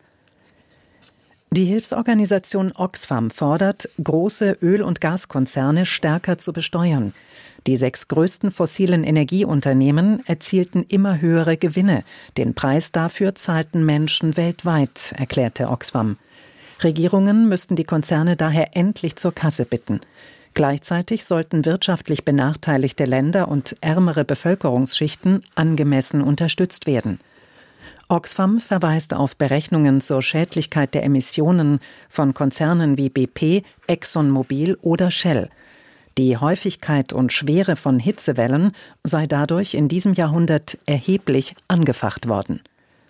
Die Hilfsorganisation Oxfam fordert, große Öl- und Gaskonzerne stärker zu besteuern. Die sechs größten fossilen Energieunternehmen erzielten immer höhere Gewinne. Den Preis dafür zahlten Menschen weltweit, erklärte Oxfam. Regierungen müssten die Konzerne daher endlich zur Kasse bitten. Gleichzeitig sollten wirtschaftlich benachteiligte Länder und ärmere Bevölkerungsschichten angemessen unterstützt werden. Oxfam verweist auf Berechnungen zur Schädlichkeit der Emissionen von Konzernen wie B P, ExxonMobil oder Shell. Die Häufigkeit und Schwere von Hitzewellen sei dadurch in diesem Jahrhundert erheblich angefacht worden.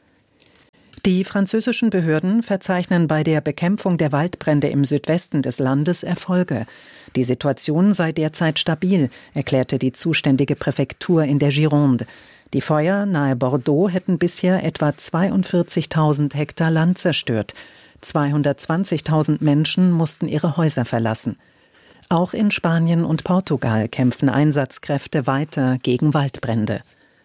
Die französischen Behörden verzeichnen bei der Bekämpfung der Waldbrände im Südwesten des Landes Erfolge. Die Situation sei derzeit stabil, erklärte die zuständige Präfektur in der Gironde. Die Feuer nahe Bordeaux hätten bisher etwa zweiundvierzigtausend Hektar Land zerstört. zweihundertzwanzigtausend Menschen mussten ihre Häuser verlassen. Auch in Spanien und Portugal kämpfen Einsatzkräfte weiter gegen Waldbrände.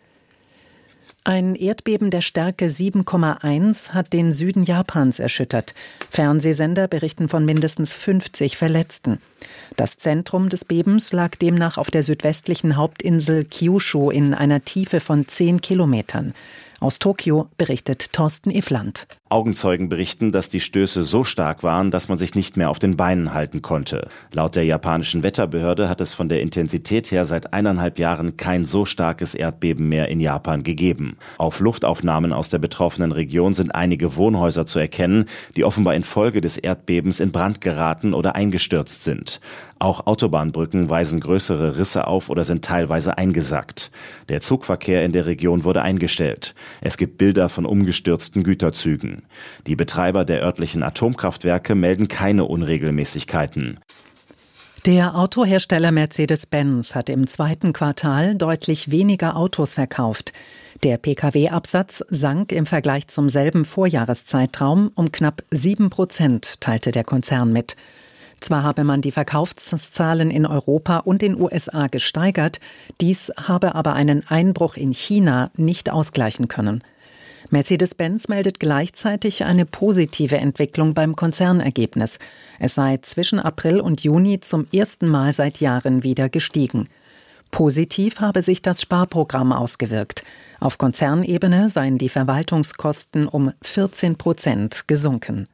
Ein Erdbeben der Stärke sieben Komma eins hat den Süden Japans erschüttert. Fernsehsender berichten von mindestens fünfzig Verletzten. Das Zentrum des Bebens lag demnach auf der südwestlichen Hauptinsel Kyushu in einer Tiefe von zehn Kilometern. Aus Tokio berichtet Thorsten Iffland. Augenzeugen berichten, dass die Stöße so stark waren, dass man sich nicht mehr auf den Beinen halten konnte. Laut der japanischen Wetterbehörde hat es von der Intensität her seit eineinhalb Jahren kein so starkes Erdbeben mehr in Japan gegeben. Auf Luftaufnahmen aus der betroffenen Region sind einige Wohnhäuser zu erkennen, die offenbar infolge des Erdbebens in Brand geraten oder eingestürzt sind. Auch Autobahnbrücken weisen größere Risse auf oder sind teilweise eingesackt. Der Zugverkehr in der Region wurde eingestellt. Es gibt Bilder von umgestürzten Güterzügen. Die Betreiber der örtlichen Atomkraftwerke melden keine Unregelmäßigkeiten. Der Autohersteller Mercedes-Benz hat im zweiten Quartal deutlich weniger Autos verkauft. Der Pkw-Absatz sank im Vergleich zum selben Vorjahreszeitraum um knapp sieben Prozent, teilte der Konzern mit. Zwar habe man die Verkaufszahlen in Europa und den U S A gesteigert, dies habe aber einen Einbruch in China nicht ausgleichen können. Mercedes-Benz meldet gleichzeitig eine positive Entwicklung beim Konzernergebnis. Es sei zwischen April und Juni zum ersten Mal seit Jahren wieder gestiegen. Positiv habe sich das Sparprogramm ausgewirkt. Auf Konzernebene seien die Verwaltungskosten um vierzehn Prozent gesunken.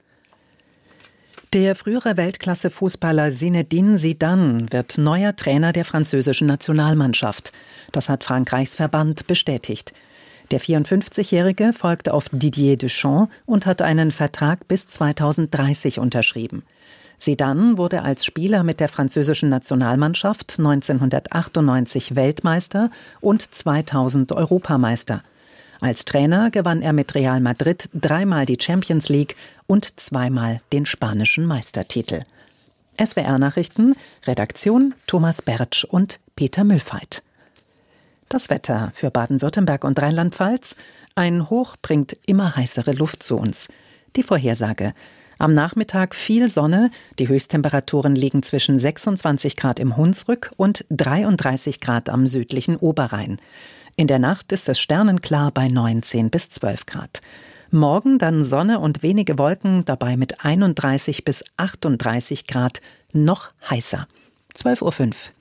Der frühere Weltklasse-Fußballer Zinedine Zidane wird neuer Trainer der französischen Nationalmannschaft. Das hat Frankreichs Verband bestätigt. Der vierundfünfzigjährige folgt auf Didier Deschamps und hat einen Vertrag bis zweitausenddreißig unterschrieben. Zidane wurde als Spieler mit der französischen Nationalmannschaft neunzehnhundertachtundneunzig Weltmeister und zweitausend Europameister. Als Trainer gewann er mit Real Madrid dreimal die Champions League und zweimal den spanischen Meistertitel. S W R-Nachrichten, Redaktion Thomas Bertsch und Peter Müllfeit. Das Wetter für Baden-Württemberg und Rheinland-Pfalz. Ein Hoch bringt immer heißere Luft zu uns. Die Vorhersage. Am Nachmittag viel Sonne. Die Höchsttemperaturen liegen zwischen sechsundzwanzig Grad im Hunsrück und dreiunddreißig Grad am südlichen Oberrhein. In der Nacht ist es sternenklar bei neunzehn bis zwölf Grad. Morgen dann Sonne und wenige Wolken, dabei mit einunddreißig bis achtunddreißig Grad noch heißer. zwölf Uhr fünf.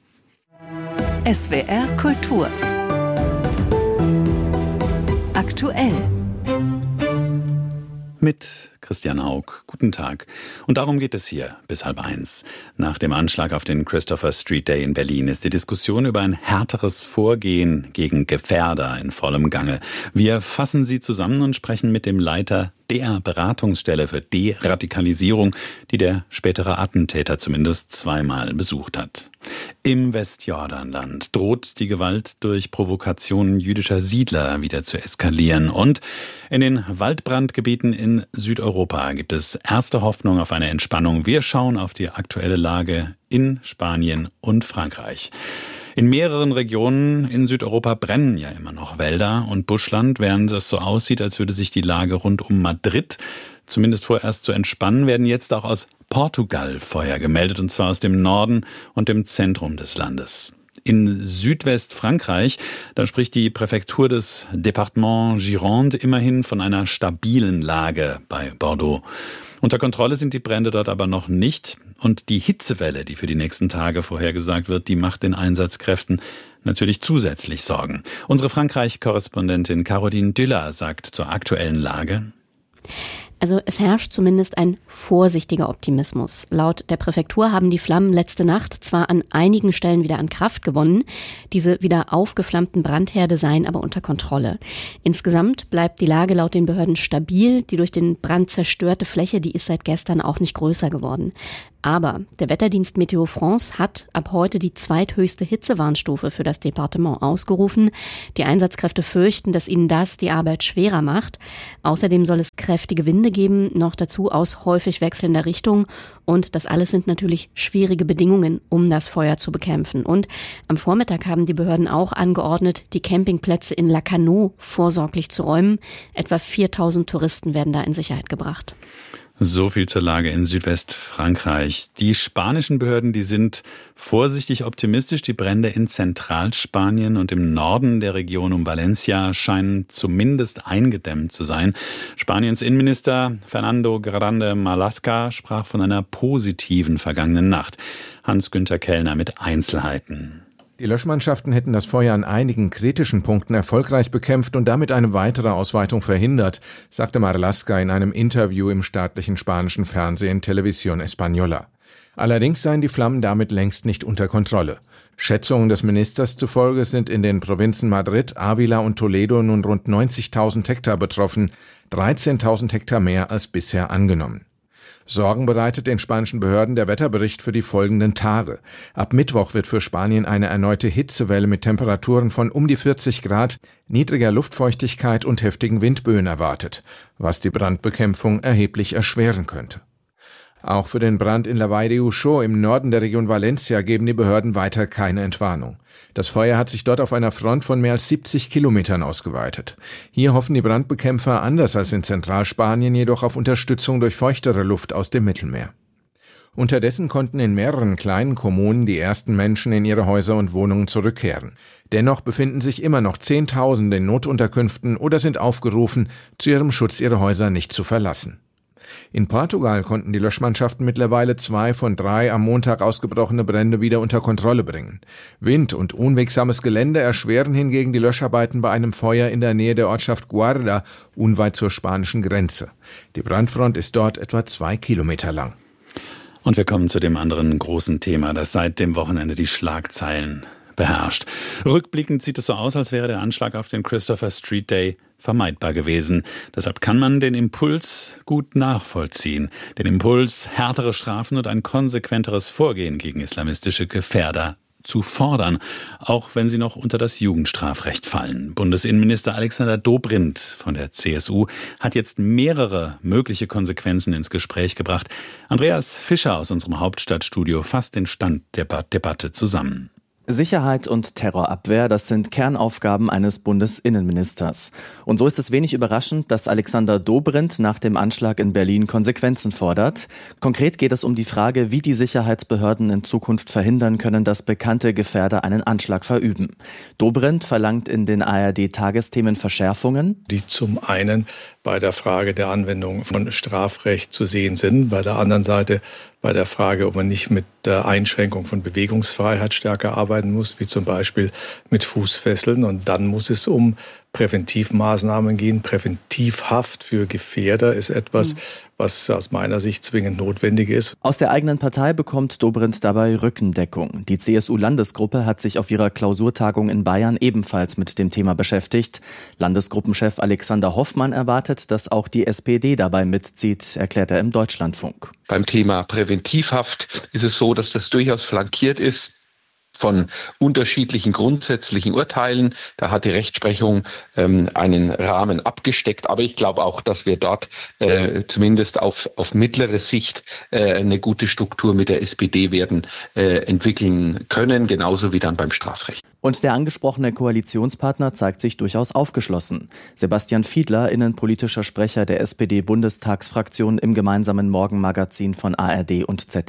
S W R Kultur. Aktuell. Mit Christian Haug. Guten Tag. Und darum geht es hier bis halb eins. Nach dem Anschlag auf den Christopher Street Day in Berlin ist die Diskussion über ein härteres Vorgehen gegen Gefährder in vollem Gange. Wir fassen sie zusammen und sprechen mit dem Leiter der Beratungsstelle für Deradikalisierung, die der spätere Attentäter zumindest zweimal besucht hat. Im Westjordanland droht die Gewalt durch Provokationen jüdischer Siedler wieder zu eskalieren. Und in den Waldbrandgebieten in Südeuropa gibt es erste Hoffnung auf eine Entspannung. Wir schauen auf die aktuelle Lage in Spanien und Frankreich. In mehreren Regionen in Südeuropa brennen ja immer noch Wälder und Buschland, während es so aussieht, als würde sich die Lage rund um Madrid zumindest vorerst zu entspannen, werden jetzt auch aus Portugal Feuer gemeldet, und zwar aus dem Norden und dem Zentrum des Landes. In Südwestfrankreich, da spricht die Präfektur des Département Gironde immerhin von einer stabilen Lage bei Bordeaux. Unter Kontrolle sind die Brände dort aber noch nicht. Und die Hitzewelle, die für die nächsten Tage vorhergesagt wird, die macht den Einsatzkräften natürlich zusätzlich Sorgen. Unsere Frankreich-Korrespondentin Caroline Düller sagt zur aktuellen Lage: Also es herrscht zumindest ein vorsichtiger Optimismus. Laut der Präfektur haben die Flammen letzte Nacht zwar an einigen Stellen wieder an Kraft gewonnen, diese wieder aufgeflammten Brandherde seien aber unter Kontrolle. Insgesamt bleibt die Lage laut den Behörden stabil. Die durch den Brand zerstörte Fläche, die ist seit gestern auch nicht größer geworden. Aber der Wetterdienst Météo France hat ab heute die zweithöchste Hitzewarnstufe für das Departement ausgerufen. Die Einsatzkräfte fürchten, dass ihnen das die Arbeit schwerer macht. Außerdem soll es kräftige Winde geben, noch dazu aus häufig wechselnder Richtung. Und das alles sind natürlich schwierige Bedingungen, um das Feuer zu bekämpfen. Und am Vormittag haben die Behörden auch angeordnet, die Campingplätze in Lacanau vorsorglich zu räumen. Etwa viertausend Touristen werden da in Sicherheit gebracht. So viel zur Lage in Südwestfrankreich. Die spanischen Behörden, die sind vorsichtig optimistisch. Die Brände in Zentralspanien und im Norden der Region um Valencia scheinen zumindest eingedämmt zu sein. Spaniens Innenminister Fernando Grande Marlaska sprach von einer positiven vergangenen Nacht. Hans-Günther Kellner mit Einzelheiten. Die Löschmannschaften hätten das Feuer an einigen kritischen Punkten erfolgreich bekämpft und damit eine weitere Ausweitung verhindert, sagte Marlaska in einem Interview im staatlichen spanischen Fernsehen Televisión Española. Allerdings seien die Flammen damit längst nicht unter Kontrolle. Schätzungen des Ministers zufolge sind in den Provinzen Madrid, Ávila und Toledo nun rund neunzigtausend Hektar betroffen, dreizehntausend Hektar mehr als bisher angenommen. Sorgen bereitet den spanischen Behörden der Wetterbericht für die folgenden Tage. Ab Mittwoch wird für Spanien eine erneute Hitzewelle mit Temperaturen von um die vierzig Grad, niedriger Luftfeuchtigkeit und heftigen Windböen erwartet, was die Brandbekämpfung erheblich erschweren könnte. Auch für den Brand in La Vall de Uxó im Norden der Region Valencia geben die Behörden weiter keine Entwarnung. Das Feuer hat sich dort auf einer Front von mehr als siebzig Kilometern ausgeweitet. Hier hoffen die Brandbekämpfer anders als in Zentralspanien jedoch auf Unterstützung durch feuchtere Luft aus dem Mittelmeer. Unterdessen konnten in mehreren kleinen Kommunen die ersten Menschen in ihre Häuser und Wohnungen zurückkehren. Dennoch befinden sich immer noch Zehntausende in Notunterkünften oder sind aufgerufen, zu ihrem Schutz ihre Häuser nicht zu verlassen. In Portugal konnten die Löschmannschaften mittlerweile zwei von drei am Montag ausgebrochene Brände wieder unter Kontrolle bringen. Wind und unwegsames Gelände erschweren hingegen die Löscharbeiten bei einem Feuer in der Nähe der Ortschaft Guarda, unweit zur spanischen Grenze. Die Brandfront ist dort etwa zwei Kilometer lang. Und wir kommen zu dem anderen großen Thema, das seit dem Wochenende die Schlagzeilen beherrscht. Rückblickend sieht es so aus, als wäre der Anschlag auf den Christopher Street Day vermeidbar gewesen. Deshalb kann man den Impuls gut nachvollziehen. Den Impuls, härtere Strafen und ein konsequenteres Vorgehen gegen islamistische Gefährder zu fordern, auch wenn sie noch unter das Jugendstrafrecht fallen. Bundesinnenminister Alexander Dobrindt von der C S U hat jetzt mehrere mögliche Konsequenzen ins Gespräch gebracht. Andreas Fischer aus unserem Hauptstadtstudio fasst den Stand der Debatte zusammen. Sicherheit und Terrorabwehr, das sind Kernaufgaben eines Bundesinnenministers. Und so ist es wenig überraschend, dass Alexander Dobrindt nach dem Anschlag in Berlin Konsequenzen fordert. Konkret geht es um die Frage, wie die Sicherheitsbehörden in Zukunft verhindern können, dass bekannte Gefährder einen Anschlag verüben. Dobrindt verlangt in den A R D-Tagesthemen Verschärfungen, die zum einen bei der Frage der Anwendung von Strafrecht zu sehen sind, bei der anderen Seite bei der Frage, ob man nicht mit der Einschränkung von Bewegungsfreiheit stärker arbeiten muss, wie zum Beispiel mit Fußfesseln. Und dann muss es um Präventivmaßnahmen gehen. Präventivhaft für Gefährder ist etwas, was aus meiner Sicht zwingend notwendig ist. Aus der eigenen Partei bekommt Dobrindt dabei Rückendeckung. Die C S U-Landesgruppe hat sich auf ihrer Klausurtagung in Bayern ebenfalls mit dem Thema beschäftigt. Landesgruppenchef Alexander Hoffmann erwartet, dass auch die S P D dabei mitzieht, erklärt er im Deutschlandfunk. Beim Thema Präventivhaft ist es so, dass das durchaus flankiert ist von unterschiedlichen grundsätzlichen Urteilen. Da hat die Rechtsprechung ähm, einen Rahmen abgesteckt. Aber ich glaube auch, dass wir dort äh, zumindest auf, auf mittlere Sicht äh, eine gute Struktur mit der S P D werden äh, entwickeln können, genauso wie dann beim Strafrecht. Und der angesprochene Koalitionspartner zeigt sich durchaus aufgeschlossen. Sebastian Fiedler, innenpolitischer Sprecher der S P D-Bundestagsfraktion im gemeinsamen Morgenmagazin von A R D und Z D F.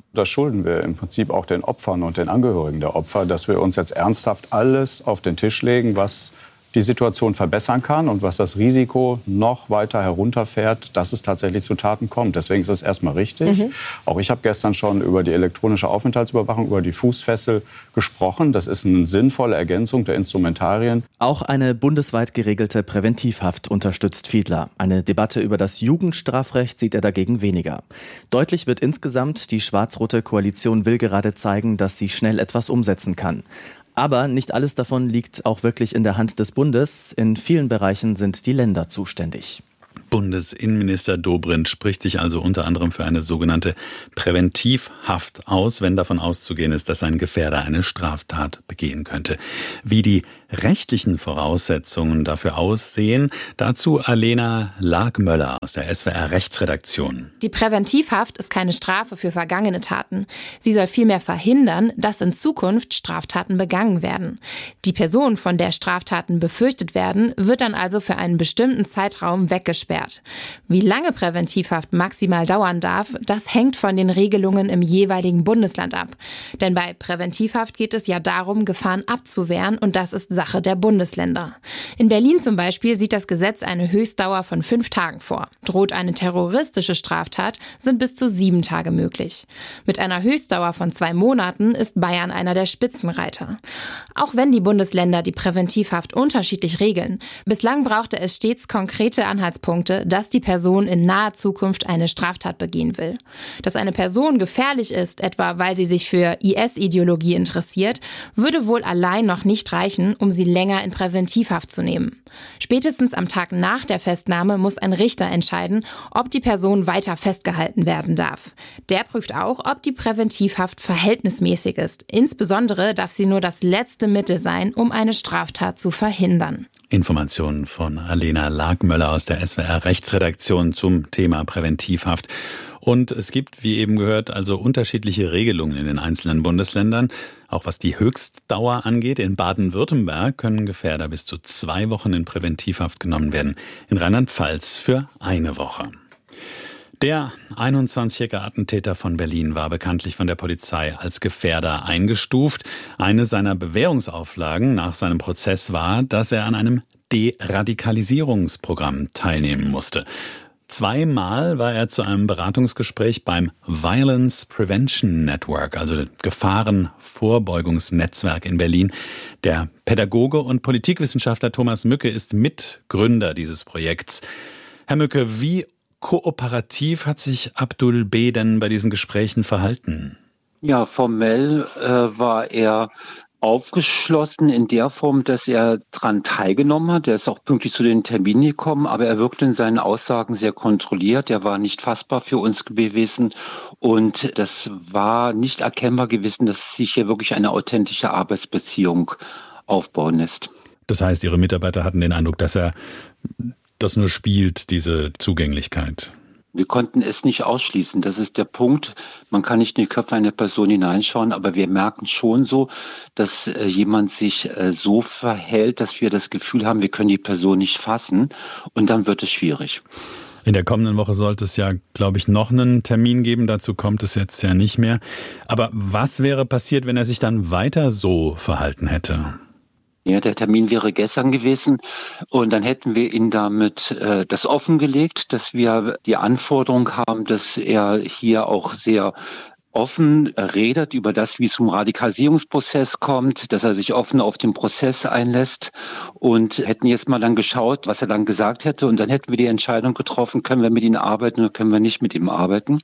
Das schulden wir im Prinzip auch den Opfern und den Angehörigen der Opfer, dass wir uns jetzt ernsthaft alles auf den Tisch legen, was die Situation verbessern kann und was das Risiko noch weiter herunterfährt, dass es tatsächlich zu Taten kommt. Deswegen ist es erstmal richtig. Mhm. Auch ich habe gestern schon über die elektronische Aufenthaltsüberwachung, über die Fußfessel gesprochen. Das ist eine sinnvolle Ergänzung der Instrumentarien. Auch eine bundesweit geregelte Präventivhaft unterstützt Fiedler. Eine Debatte über das Jugendstrafrecht sieht er dagegen weniger. Deutlich wird insgesamt, die schwarz-rote Koalition will gerade zeigen, dass sie schnell etwas umsetzen kann. Aber nicht alles davon liegt auch wirklich in der Hand des Bundes. In vielen Bereichen sind die Länder zuständig. Bundesinnenminister Dobrindt spricht sich also unter anderem für eine sogenannte Präventivhaft aus, wenn davon auszugehen ist, dass ein Gefährder eine Straftat begehen könnte. Wie die rechtlichen Voraussetzungen dafür aussehen, dazu Alena Lark-Möller aus der S W R-Rechtsredaktion. Die Präventivhaft ist keine Strafe für vergangene Taten. Sie soll vielmehr verhindern, dass in Zukunft Straftaten begangen werden. Die Person, von der Straftaten befürchtet werden, wird dann also für einen bestimmten Zeitraum weggesperrt. Wie lange Präventivhaft maximal dauern darf, das hängt von den Regelungen im jeweiligen Bundesland ab. Denn bei Präventivhaft geht es ja darum, Gefahren abzuwehren, und das ist Sache der Bundesländer. In Berlin zum Beispiel sieht das Gesetz eine Höchstdauer von fünf Tagen vor. Droht eine terroristische Straftat, sind bis zu sieben Tage möglich. Mit einer Höchstdauer von zwei Monaten ist Bayern einer der Spitzenreiter. Auch wenn die Bundesländer die Präventivhaft unterschiedlich regeln, bislang brauchte es stets konkrete Anhaltspunkte, dass die Person in naher Zukunft eine Straftat begehen will. Dass eine Person gefährlich ist, etwa weil sie sich für I S-Ideologie interessiert, würde wohl allein noch nicht reichen, um sie länger in Präventivhaft zu nehmen. Spätestens am Tag nach der Festnahme muss ein Richter entscheiden, ob die Person weiter festgehalten werden darf. Der prüft auch, ob die Präventivhaft verhältnismäßig ist. Insbesondere darf sie nur das letzte Mittel sein, um eine Straftat zu verhindern. Informationen von Alena Lark-Möller aus der S W R-Rechtsredaktion zum Thema Präventivhaft. Und es gibt, wie eben gehört, also unterschiedliche Regelungen in den einzelnen Bundesländern. Auch was die Höchstdauer angeht. In Baden-Württemberg können Gefährder bis zu zwei Wochen in Präventivhaft genommen werden. In Rheinland-Pfalz für eine Woche. Der einundzwanzigjährige Attentäter von Berlin war bekanntlich von der Polizei als Gefährder eingestuft. Eine seiner Bewährungsauflagen nach seinem Prozess war, dass er an einem Deradikalisierungsprogramm teilnehmen musste. Zweimal war er zu einem Beratungsgespräch beim Violence Prevention Network, also Gefahrenvorbeugungsnetzwerk in Berlin. Der Pädagoge und Politikwissenschaftler Thomas Mücke ist Mitgründer dieses Projekts. Herr Mücke, wie kooperativ hat sich Abdul B. denn bei diesen Gesprächen verhalten? Ja, formell äh, war er aufgeschlossen in der Form, dass er daran teilgenommen hat. Er ist auch pünktlich zu den Terminen gekommen, aber er wirkte in seinen Aussagen sehr kontrolliert. Er war nicht fassbar für uns gewesen und das war nicht erkennbar gewesen, dass sich hier wirklich eine authentische Arbeitsbeziehung aufbauen lässt. Das heißt, Ihre Mitarbeiter hatten den Eindruck, dass er das nur spielt, diese Zugänglichkeit? Wir konnten es nicht ausschließen. Das ist der Punkt. Man kann nicht in die Köpfe einer Person hineinschauen, aber wir merken schon so, dass äh, jemand sich äh, so verhält, dass wir das Gefühl haben, wir können die Person nicht fassen und dann wird es schwierig. In der kommenden Woche sollte es ja, glaube ich, noch einen Termin geben. Dazu kommt es jetzt ja nicht mehr. Aber was wäre passiert, wenn er sich dann weiter so verhalten hätte? Ja, der Termin wäre gestern gewesen und dann hätten wir ihn damit äh, das offengelegt, dass wir die Anforderung haben, dass er hier auch sehr offen redet über das, wie es zum Radikalisierungsprozess kommt, dass er sich offen auf den Prozess einlässt und hätten jetzt mal dann geschaut, was er dann gesagt hätte und dann hätten wir die Entscheidung getroffen, können wir mit ihm arbeiten oder können wir nicht mit ihm arbeiten.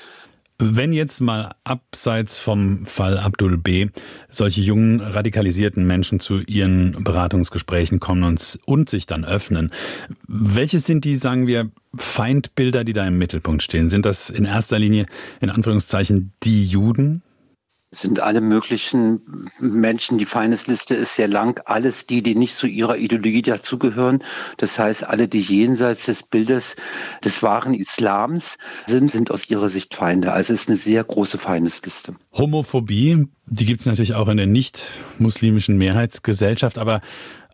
Wenn jetzt mal abseits vom Fall Abdul B. solche jungen, radikalisierten Menschen zu ihren Beratungsgesprächen kommen und, und sich dann öffnen, welche sind die, sagen wir, Feindbilder, die da im Mittelpunkt stehen? Sind das in erster Linie, in Anführungszeichen, die Juden? Es sind alle möglichen Menschen, die Feindesliste ist sehr lang, alles die, die nicht zu ihrer Ideologie dazugehören. Das heißt, alle, die jenseits des Bildes des wahren Islams sind, sind aus ihrer Sicht Feinde. Also es ist eine sehr große Feindesliste. Homophobie, die gibt es natürlich auch in der nicht-muslimischen Mehrheitsgesellschaft, aber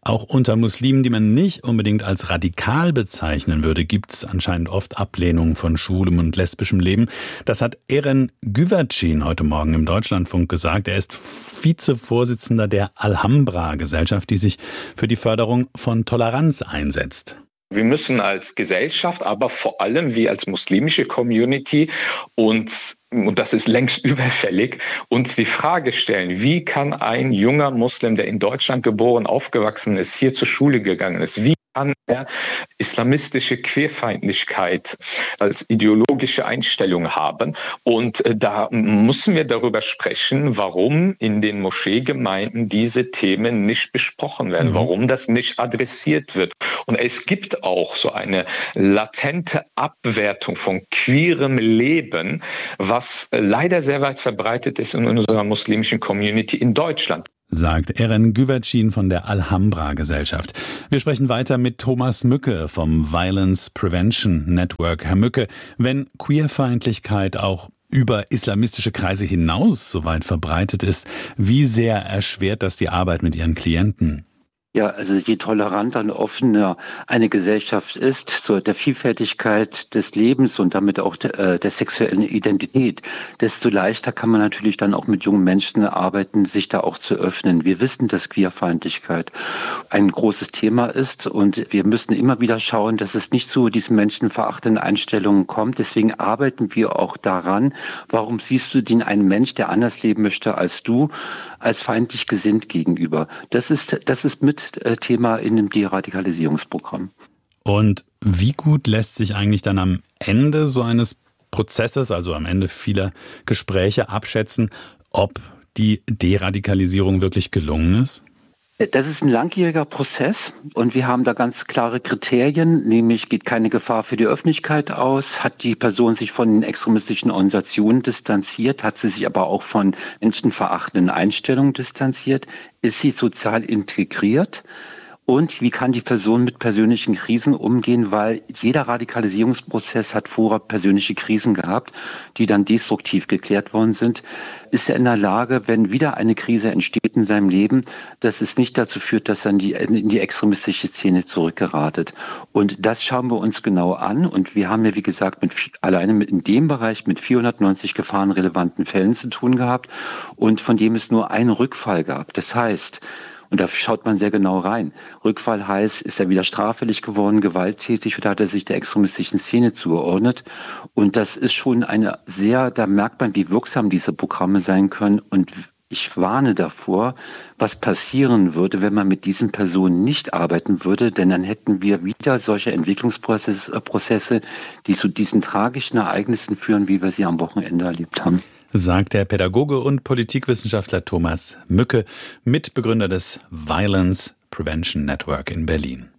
Auch unter Muslimen, die man nicht unbedingt als radikal bezeichnen würde, gibt es anscheinend oft Ablehnung von schwulem und lesbischem Leben. Das hat Eren Güvercin heute Morgen im Deutschlandfunk gesagt. Er ist Vizevorsitzender der Alhambra-Gesellschaft, die sich für die Förderung von Toleranz einsetzt. Wir müssen als Gesellschaft, aber vor allem wir als muslimische Community uns, und das ist längst überfällig, uns die Frage stellen, wie kann ein junger Muslim, der in Deutschland geboren, aufgewachsen ist, hier zur Schule gegangen ist, wie kann er islamistische Queerfeindlichkeit als ideologische Einstellung haben? Und da müssen wir darüber sprechen, warum in den Moscheegemeinden diese Themen nicht besprochen werden, mhm. warum das nicht adressiert wird. Und es gibt auch so eine latente Abwertung von queerem Leben, was leider sehr weit verbreitet ist in unserer muslimischen Community in Deutschland. Sagt Eren Güvercin von der Alhambra-Gesellschaft. Wir sprechen weiter mit Thomas Mücke vom Violence Prevention Network. Herr Mücke, wenn Queerfeindlichkeit auch über islamistische Kreise hinaus so weit verbreitet ist, wie sehr erschwert das die Arbeit mit Ihren Klienten? Ja, also je toleranter und offener eine Gesellschaft ist, zur der Vielfältigkeit des Lebens und damit auch der, der sexuellen Identität, desto leichter kann man natürlich dann auch mit jungen Menschen arbeiten, sich da auch zu öffnen. Wir wissen, dass Queerfeindlichkeit ein großes Thema ist und wir müssen immer wieder schauen, dass es nicht zu diesen menschenverachtenden Einstellungen kommt. Deswegen arbeiten wir auch daran, warum siehst du den einen Mensch, der anders leben möchte als du, als feindlich gesinnt gegenüber. Das ist, das ist mit Thema in dem Deradikalisierungsprogramm. Und wie gut lässt sich eigentlich dann am Ende so eines Prozesses, also am Ende vieler Gespräche abschätzen, ob die Deradikalisierung wirklich gelungen ist? Das ist ein langjähriger Prozess und wir haben da ganz klare Kriterien, nämlich geht keine Gefahr für die Öffentlichkeit aus, hat die Person sich von den extremistischen Organisationen distanziert, hat sie sich aber auch von menschenverachtenden Einstellungen distanziert, ist sie sozial integriert? Und wie kann die Person mit persönlichen Krisen umgehen, weil jeder Radikalisierungsprozess hat vorher persönliche Krisen gehabt, die dann destruktiv geklärt worden sind. Ist er in der Lage, wenn wieder eine Krise entsteht in seinem Leben, dass es nicht dazu führt, dass er in die, in die extremistische Szene zurückgeratet. Und das schauen wir uns genau an. Und wir haben ja, wie gesagt, mit, alleine mit, in dem Bereich mit vierhundertneunzig gefahrenrelevanten Fällen zu tun gehabt und von dem es nur einen Rückfall gab. Das heißt, und da schaut man sehr genau rein. Rückfall heißt, ist er wieder straffällig geworden, gewalttätig oder hat er sich der extremistischen Szene zugeordnet? Und das ist schon eine sehr, da merkt man, wie wirksam diese Programme sein können. Und ich warne davor, was passieren würde, wenn man mit diesen Personen nicht arbeiten würde, denn dann hätten wir wieder solche Entwicklungsprozesse, die zu diesen tragischen Ereignissen führen, wie wir sie am Wochenende erlebt haben. Sagt der Pädagoge und Politikwissenschaftler Thomas Mücke, Mitbegründer des Violence Prevention Network in Berlin.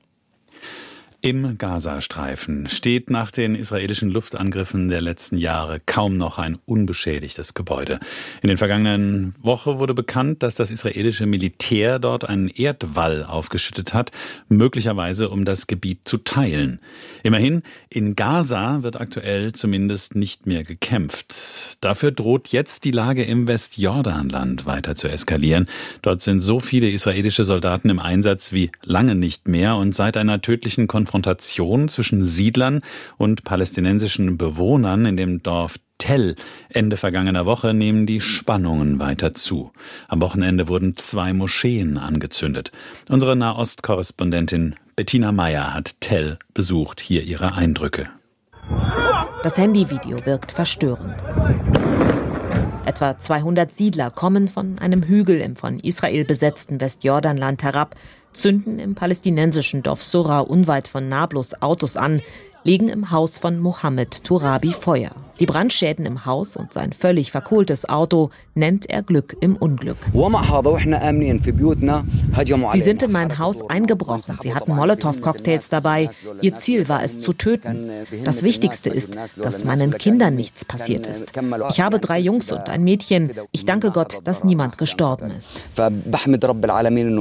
Im Gazastreifen steht nach den israelischen Luftangriffen der letzten Jahre kaum noch ein unbeschädigtes Gebäude. In den vergangenen Wochen wurde bekannt, dass das israelische Militär dort einen Erdwall aufgeschüttet hat, möglicherweise um das Gebiet zu teilen. Immerhin, in Gaza wird aktuell zumindest nicht mehr gekämpft. Dafür droht jetzt die Lage im Westjordanland weiter zu eskalieren. Dort sind so viele israelische Soldaten im Einsatz wie lange nicht mehr und seit einer tödlichen Konfrontation Konfrontation zwischen Siedlern und palästinensischen Bewohnern in dem Dorf Tell Ende vergangener Woche nehmen die Spannungen weiter zu. Am Wochenende wurden zwei Moscheen angezündet. Unsere Nahost-Korrespondentin Bettina Meyer hat Tell besucht. Hier ihre Eindrücke. Das Handyvideo wirkt verstörend. Etwa zweihundert Siedler kommen von einem Hügel im von Israel besetzten Westjordanland herab, zünden im palästinensischen Dorf Sura unweit von Nablus Autos an, legen im Haus von Mohammed Turabi Feuer. Die Brandschäden im Haus und sein völlig verkohltes Auto nennt er Glück im Unglück. Sie sind in mein Haus eingebrochen. Sie hatten Molotow-Cocktails dabei. Ihr Ziel war es zu töten. Das Wichtigste ist, dass meinen Kindern nichts passiert ist. Ich habe drei Jungs und ein Mädchen. Ich danke Gott, dass niemand gestorben ist.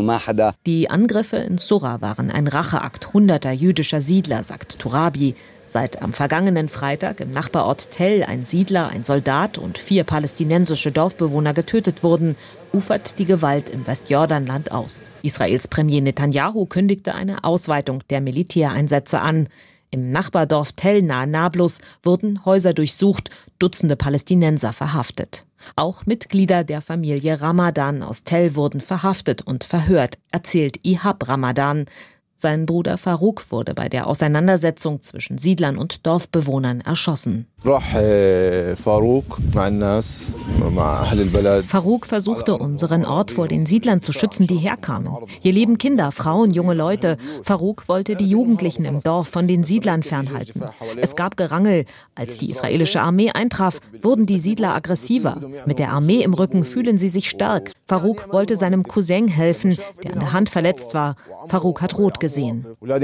Die Angriffe in Sura waren ein Racheakt hunderter jüdischer Siedler, sagt Turabi. Seit am vergangenen Freitag im Nachbarort Tell ein Siedler, ein Soldat und vier palästinensische Dorfbewohner getötet wurden, ufert die Gewalt im Westjordanland aus. Israels Premier Netanyahu kündigte eine Ausweitung der Militäreinsätze an. Im Nachbardorf Tell nahe Nablus wurden Häuser durchsucht, Dutzende Palästinenser verhaftet. Auch Mitglieder der Familie Ramadan aus Tell wurden verhaftet und verhört, erzählt Ihab Ramadan. Sein Bruder Farouk wurde bei der Auseinandersetzung zwischen Siedlern und Dorfbewohnern erschossen. Farouk versuchte, unseren Ort vor den Siedlern zu schützen, die herkamen. Hier leben Kinder, Frauen, junge Leute. Farouk wollte die Jugendlichen im Dorf von den Siedlern fernhalten. Es gab Gerangel. Als die israelische Armee eintraf, wurden die Siedler aggressiver. Mit der Armee im Rücken fühlen sie sich stark. Farouk wollte seinem Cousin helfen, der an der Hand verletzt war. Farouk hat rot gesehen.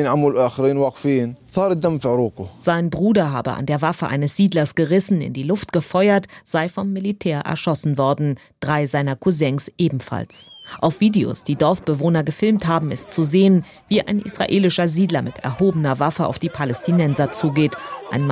Sein Bruder habe an der Waffe eines Siedlers gerissen, in die Luft gefeuert, sei vom Militär erschossen worden, drei seiner Cousins ebenfalls. Auf Videos, die Dorfbewohner gefilmt haben, ist zu sehen, wie ein israelischer Siedler mit erhobener Waffe auf die Palästinenser zugeht. Ein